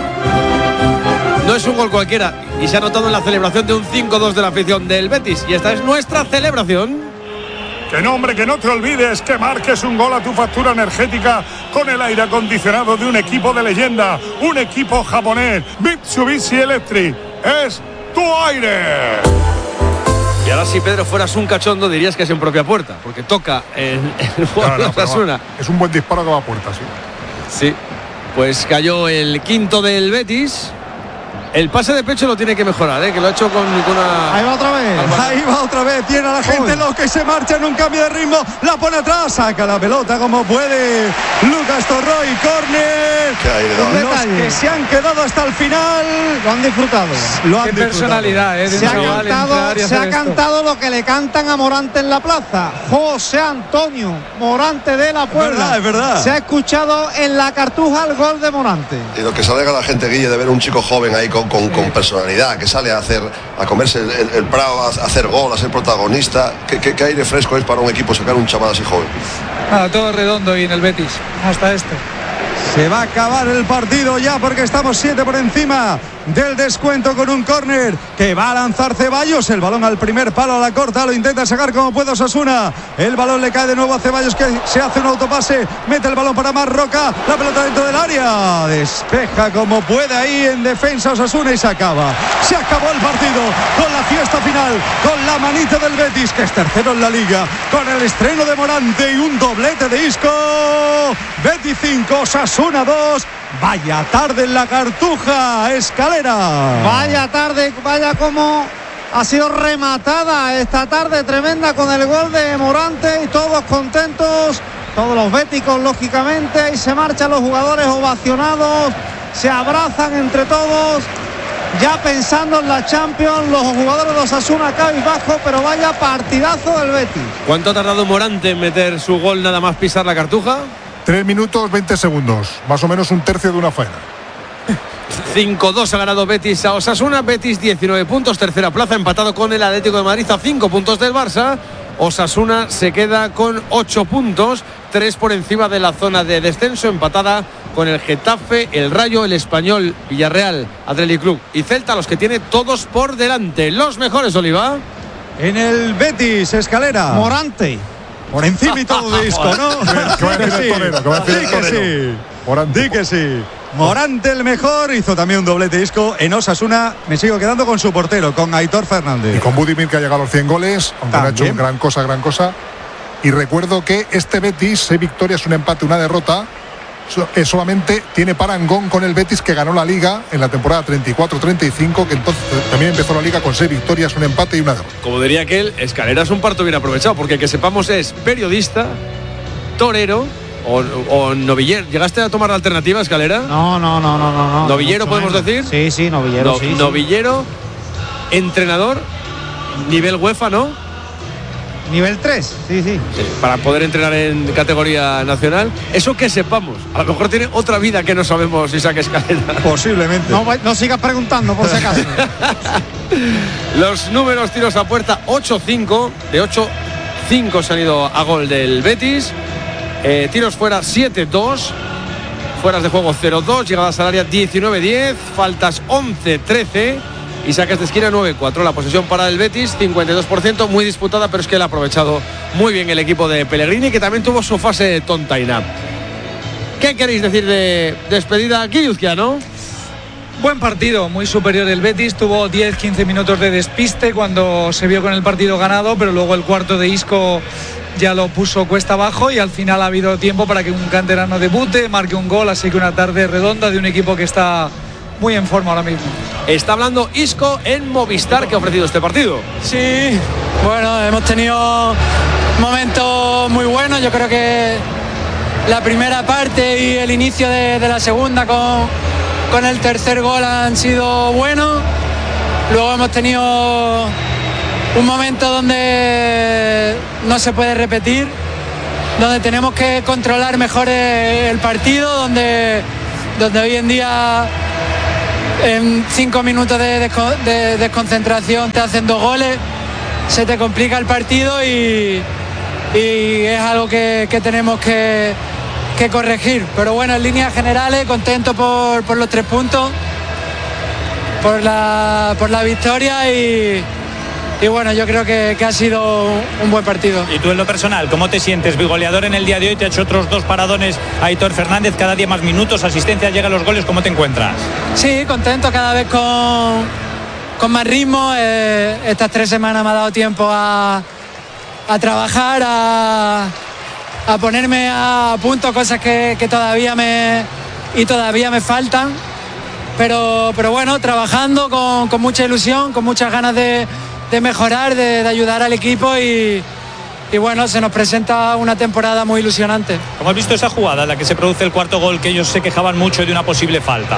Speaker 4: No es un gol cualquiera y se ha notado en la celebración de un 5-2 de la afición del Betis. Y esta es nuestra celebración.
Speaker 5: Que no, hombre, que no te olvides que marques un gol a tu factura energética con el aire acondicionado de un equipo de leyenda, un equipo japonés. Mitsubishi Electric es tu aire.
Speaker 4: Y ahora, si Pedro fueras un cachondo, dirías que es en propia puerta, porque toca en el juego de Osasuna.
Speaker 2: Es un buen disparo que va a puerta, sí.
Speaker 4: Sí, pues cayó el quinto del Betis. El pase de pecho lo tiene que mejorar, que lo ha hecho con una...
Speaker 7: Ahí va otra vez. Tiene a la gente loca y se marcha en un cambio de ritmo. La pone atrás, saca la pelota como puede Lucas Torroy, córner. Los que se han quedado hasta el final lo han disfrutado.
Speaker 6: Qué personalidad,
Speaker 7: Se ha cantado lo que le cantan a Morante en la plaza. José Antonio Morante de la Puebla.
Speaker 1: Es verdad.
Speaker 7: Se ha escuchado en la Cartuja el gol de Morante.
Speaker 3: Y lo que se alegra la gente, Guille, de ver un chico joven ahí con personalidad, que sale a comerse el Prado, a hacer gol, a ser protagonista. ¿Qué aire fresco es para un equipo sacar un chaval así joven?
Speaker 6: Todo redondo y en el Betis, hasta esto.
Speaker 1: Se va a acabar el partido ya porque estamos 7 por encima del descuento con un córner que va a lanzar Ceballos. El balón al primer palo, a la corta, lo intenta sacar como puede Osasuna. El balón le cae de nuevo a Ceballos, que se hace un autopase, mete el balón para Marroca, la pelota dentro del área, despeja como puede ahí en defensa Osasuna y se acaba. Se acabó el partido con la fiesta final, con la manita del Betis, que es tercero en la liga, con el estreno de Morante y un doblete de Isco. Betis 5, Osasuna 2. Vaya tarde en la Cartuja, Escalera.
Speaker 7: Vaya tarde, vaya como ha sido rematada esta tarde tremenda con el gol de Morante y todos contentos, todos los béticos lógicamente, y se marchan los jugadores ovacionados, se abrazan entre todos, ya pensando en la Champions, los jugadores de Osasuna cabizbajo, pero vaya partidazo del Betis.
Speaker 4: ¿Cuánto ha tardado Morante en meter su gol nada más pisar la Cartuja?
Speaker 2: 3 minutos 20 segundos, más o menos un tercio de una faena.
Speaker 4: 5-2 ha ganado Betis a Osasuna. Betis 19 puntos, tercera plaza, empatado con el Atlético de Madrid a 5 puntos del Barça. Osasuna se queda con 8 puntos, 3 por encima de la zona de descenso, empatada con el Getafe, el Rayo, el Español, Villarreal, Athletic Club y Celta, los que tiene todos por delante. Los mejores, Oliva.
Speaker 1: En el Betis, Escalera.
Speaker 7: Morante.
Speaker 1: Por encima y todo de Isco, ¿no? Di que sí. Morante el mejor, hizo también un doblete Isco. En Osasuna me sigo quedando con su portero, con Aitor Fernández.
Speaker 2: Y con Budimir, que ha llegado a los 100 goles, aunque no ha hecho gran cosa. Y recuerdo que este Betis, 6 victorias, un empate, una derrota, solamente tiene parangón con el Betis, que ganó la Liga en la temporada 34-35, que entonces también empezó la Liga con 6 victorias, un empate y una derrota.
Speaker 4: Como diría aquel, Escalera es un parto bien aprovechado, porque que sepamos es periodista, torero o novillero. ¿Llegaste a tomar la alternativa, Escalera?
Speaker 7: No.
Speaker 4: ¿Novillero podemos decir?
Speaker 7: Sí, novillero.
Speaker 4: Novillero, entrenador, nivel UEFA, ¿no?
Speaker 7: Nivel 3, sí.
Speaker 4: Para poder entrenar en categoría nacional. Eso que sepamos. A lo mejor tiene otra vida que no sabemos, Isaac Escalera.
Speaker 1: Posiblemente.
Speaker 7: No sigas preguntando, por si acaso.
Speaker 4: Los números: tiros a puerta 8-5. De 8, 5 se han ido a gol del Betis. Tiros fuera 7-2. fueras de juego 0-2, llegadas al área 19-10, faltas 11-13 y saques de esquina 9-4. La posesión para el Betis, 52%, muy disputada, pero es que él ha aprovechado muy bien el equipo de Pellegrini, que también tuvo su fase tontaina. ¿Qué queréis decir de despedida aquí, Uzquiano?
Speaker 6: Buen partido, muy superior el Betis, tuvo 10-15 minutos de despiste cuando se vio con el partido ganado, pero luego el cuarto de Isco ya lo puso cuesta abajo y al final ha habido tiempo para que un canterano debute, marque un gol, así que una tarde redonda de un equipo que está muy en forma ahora mismo.
Speaker 4: Está hablando Isco en Movistar, que ha ofrecido este partido.
Speaker 20: Sí, bueno, hemos tenido momentos muy buenos, yo creo que la primera parte y el inicio de la segunda con el tercer gol han sido buenos. Luego hemos tenido un momento donde no se puede repetir, donde tenemos que controlar mejor el partido, donde hoy en día en 5 minutos de desconcentración te hacen 2 goles, se te complica el partido y es algo que tenemos que corregir. Pero bueno, en líneas generales, contento por los 3 puntos, por la victoria y bueno, yo creo que ha sido un buen partido.
Speaker 21: Y tú en lo personal, ¿cómo te sientes? Goleador en el día de hoy, te ha hecho otros 2 paradones Aitor Fernández, cada día más minutos, asistencia, llegan los goles, ¿cómo te encuentras?
Speaker 20: Sí, contento, cada vez con más ritmo. Estas 3 semanas me ha dado tiempo a trabajar, a ponerme a punto cosas que todavía me faltan, pero bueno, trabajando con mucha ilusión, con muchas ganas de mejorar, de ayudar al equipo y bueno, se nos presenta una temporada muy ilusionante.
Speaker 21: ¿Cómo has visto esa jugada en la que se produce el cuarto gol, que ellos se quejaban mucho de una posible falta?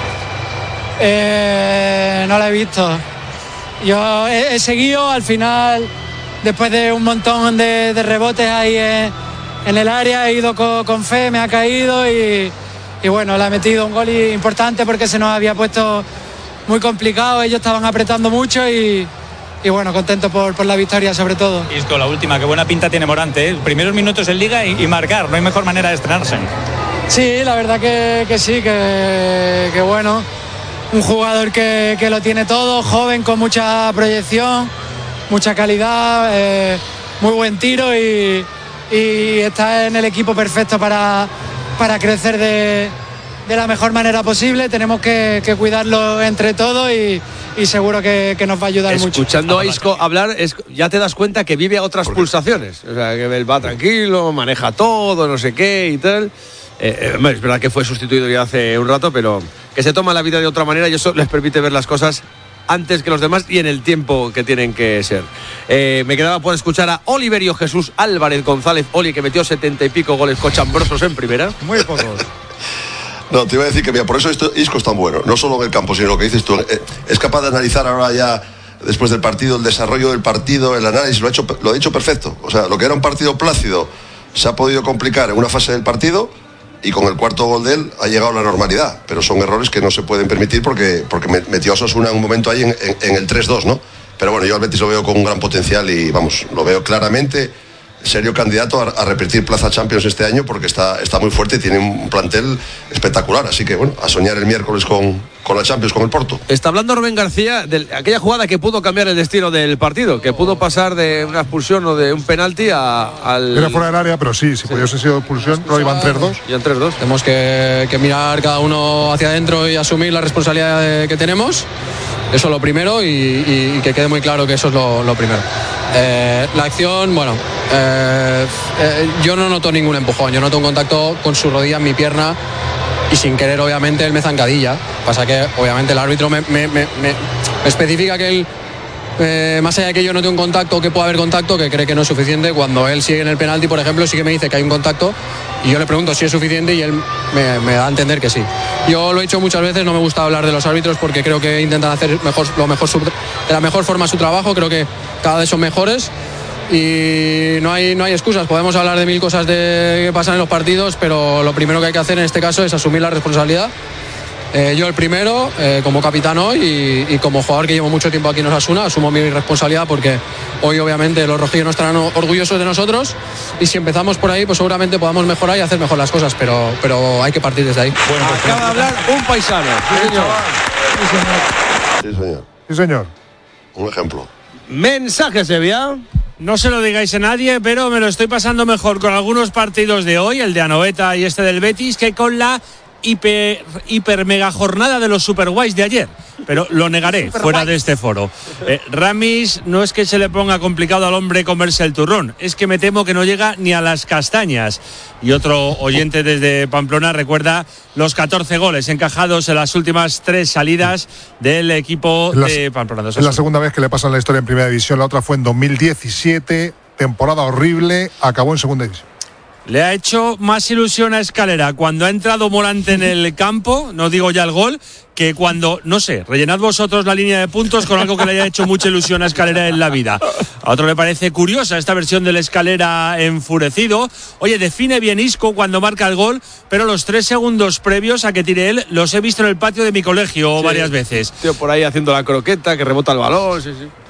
Speaker 20: No la he visto. Yo he seguido, al final, después de un montón de rebotes ahí en el área, he ido con fe, me ha caído y bueno, le ha metido un gol importante porque se nos había puesto muy complicado, ellos estaban apretando mucho y bueno, contento por la victoria sobre todo.
Speaker 21: Isco, la última, qué buena pinta tiene Morante, ¿eh? Primeros minutos en Liga y marcar, no hay mejor manera de estrenarse.
Speaker 20: Sí, la verdad que sí, que bueno, un jugador que lo tiene todo, joven, con mucha proyección, mucha calidad, muy buen tiro y está en el equipo perfecto para crecer de la mejor manera posible. Tenemos que cuidarlo entre todos y seguro que nos va a ayudar mucho.
Speaker 4: Escuchando a Isco hablar, ya te das cuenta que vive a otras pulsaciones. O sea, que él va tranquilo, maneja todo, no sé qué y tal. Es verdad que fue sustituido ya hace un rato, pero que se toma la vida de otra manera y eso les permite ver las cosas antes que los demás y en el tiempo que tienen que ser. Me quedaba por escuchar a Oliverio Jesús Álvarez González, Oli, que metió 70 y pico goles cochambrosos en primera.
Speaker 1: Muy pocos.
Speaker 3: No, te iba a decir que mira, por eso Isco es tan bueno, no solo en el campo, sino lo que dices tú, es capaz de analizar ahora ya, después del partido, el desarrollo del partido, el análisis, lo ha hecho perfecto. O sea, lo que era un partido plácido se ha podido complicar en una fase del partido y con el cuarto gol de él ha llegado a la normalidad, pero son errores que no se pueden permitir porque metió a Osasuna en un momento ahí en el 3-2, ¿no? Pero bueno, yo al Betis lo veo con un gran potencial y vamos, lo veo claramente serio candidato a repetir plaza Champions este año porque está muy fuerte y tiene un plantel espectacular, así que bueno, a soñar el miércoles con la Champions, con el Porto.
Speaker 4: Está hablando Rubén García de aquella jugada que pudo cambiar el destino del partido, que pudo pasar de una expulsión o de un penalti al...
Speaker 2: Era fuera del área, pero sí, si pudiese sido expulsión, no iban 3-2.
Speaker 4: Iban 3-2.
Speaker 22: Tenemos que mirar cada uno hacia adentro y asumir la responsabilidad que tenemos. Eso es lo primero y que quede muy claro que eso es lo primero. La acción, bueno, yo no noto ningún empujón, yo noto un contacto con su rodilla en mi pierna y sin querer obviamente él me zancadilla. Pasa que obviamente el árbitro me especifica que él, más allá de que yo note un contacto o que pueda haber contacto, que cree que no es suficiente, cuando él sigue en el penalti, por ejemplo, sí que me dice que hay un contacto y yo le pregunto si es suficiente y él me da a entender que sí. Yo lo he dicho muchas veces, no me gusta hablar de los árbitros porque creo que intentan hacer de la mejor forma su trabajo, creo que cada vez son mejores y no hay excusas. Podemos hablar de 1000 cosas que pasan en los partidos, pero lo primero que hay que hacer en este caso es asumir la responsabilidad Yo el primero, como capitán hoy y como jugador que llevo mucho tiempo aquí en Osasuna, asumo mi responsabilidad porque hoy obviamente los rojillos no estarán orgullosos de nosotros y si empezamos por ahí pues seguramente podamos mejorar y hacer mejor las cosas, pero hay que partir desde ahí.
Speaker 4: Bueno, pues acaba de hablar un paisano. Sí, señor.
Speaker 3: Sí, señor.
Speaker 2: Sí, señor.
Speaker 3: Un ejemplo.
Speaker 4: Mensaje, Sevilla.
Speaker 21: No se lo digáis a nadie, pero me lo estoy pasando mejor con algunos partidos de hoy, el de Anoeta y este del Betis, que con la hiper mega jornada de los super guays de ayer, pero lo negaré fuera de este foro. Ramis, no es que se le ponga complicado al hombre comerse el turrón, es que me temo que no llega ni a las castañas. Y otro oyente desde Pamplona recuerda los 14 goles encajados en las últimas 3 salidas del equipo de Pamplona.
Speaker 2: Es la segunda vez que le pasa en la historia en Primera División, la otra fue en 2017, temporada horrible, acabó en Segunda División.
Speaker 21: Le ha hecho más ilusión a Escalera cuando ha entrado Morante en el campo, no digo ya el gol, que cuando, no sé, rellenad vosotros la línea de puntos con algo que le haya hecho mucha ilusión a Escalera en la vida. A otro le parece curiosa esta versión del Escalera enfurecido. Oye, define bien Isco cuando marca el gol, pero los 3 segundos previos a que tire él los he visto en el patio de mi colegio varias veces.
Speaker 4: Tío, por ahí haciendo la croqueta, que rebota el balón, sí.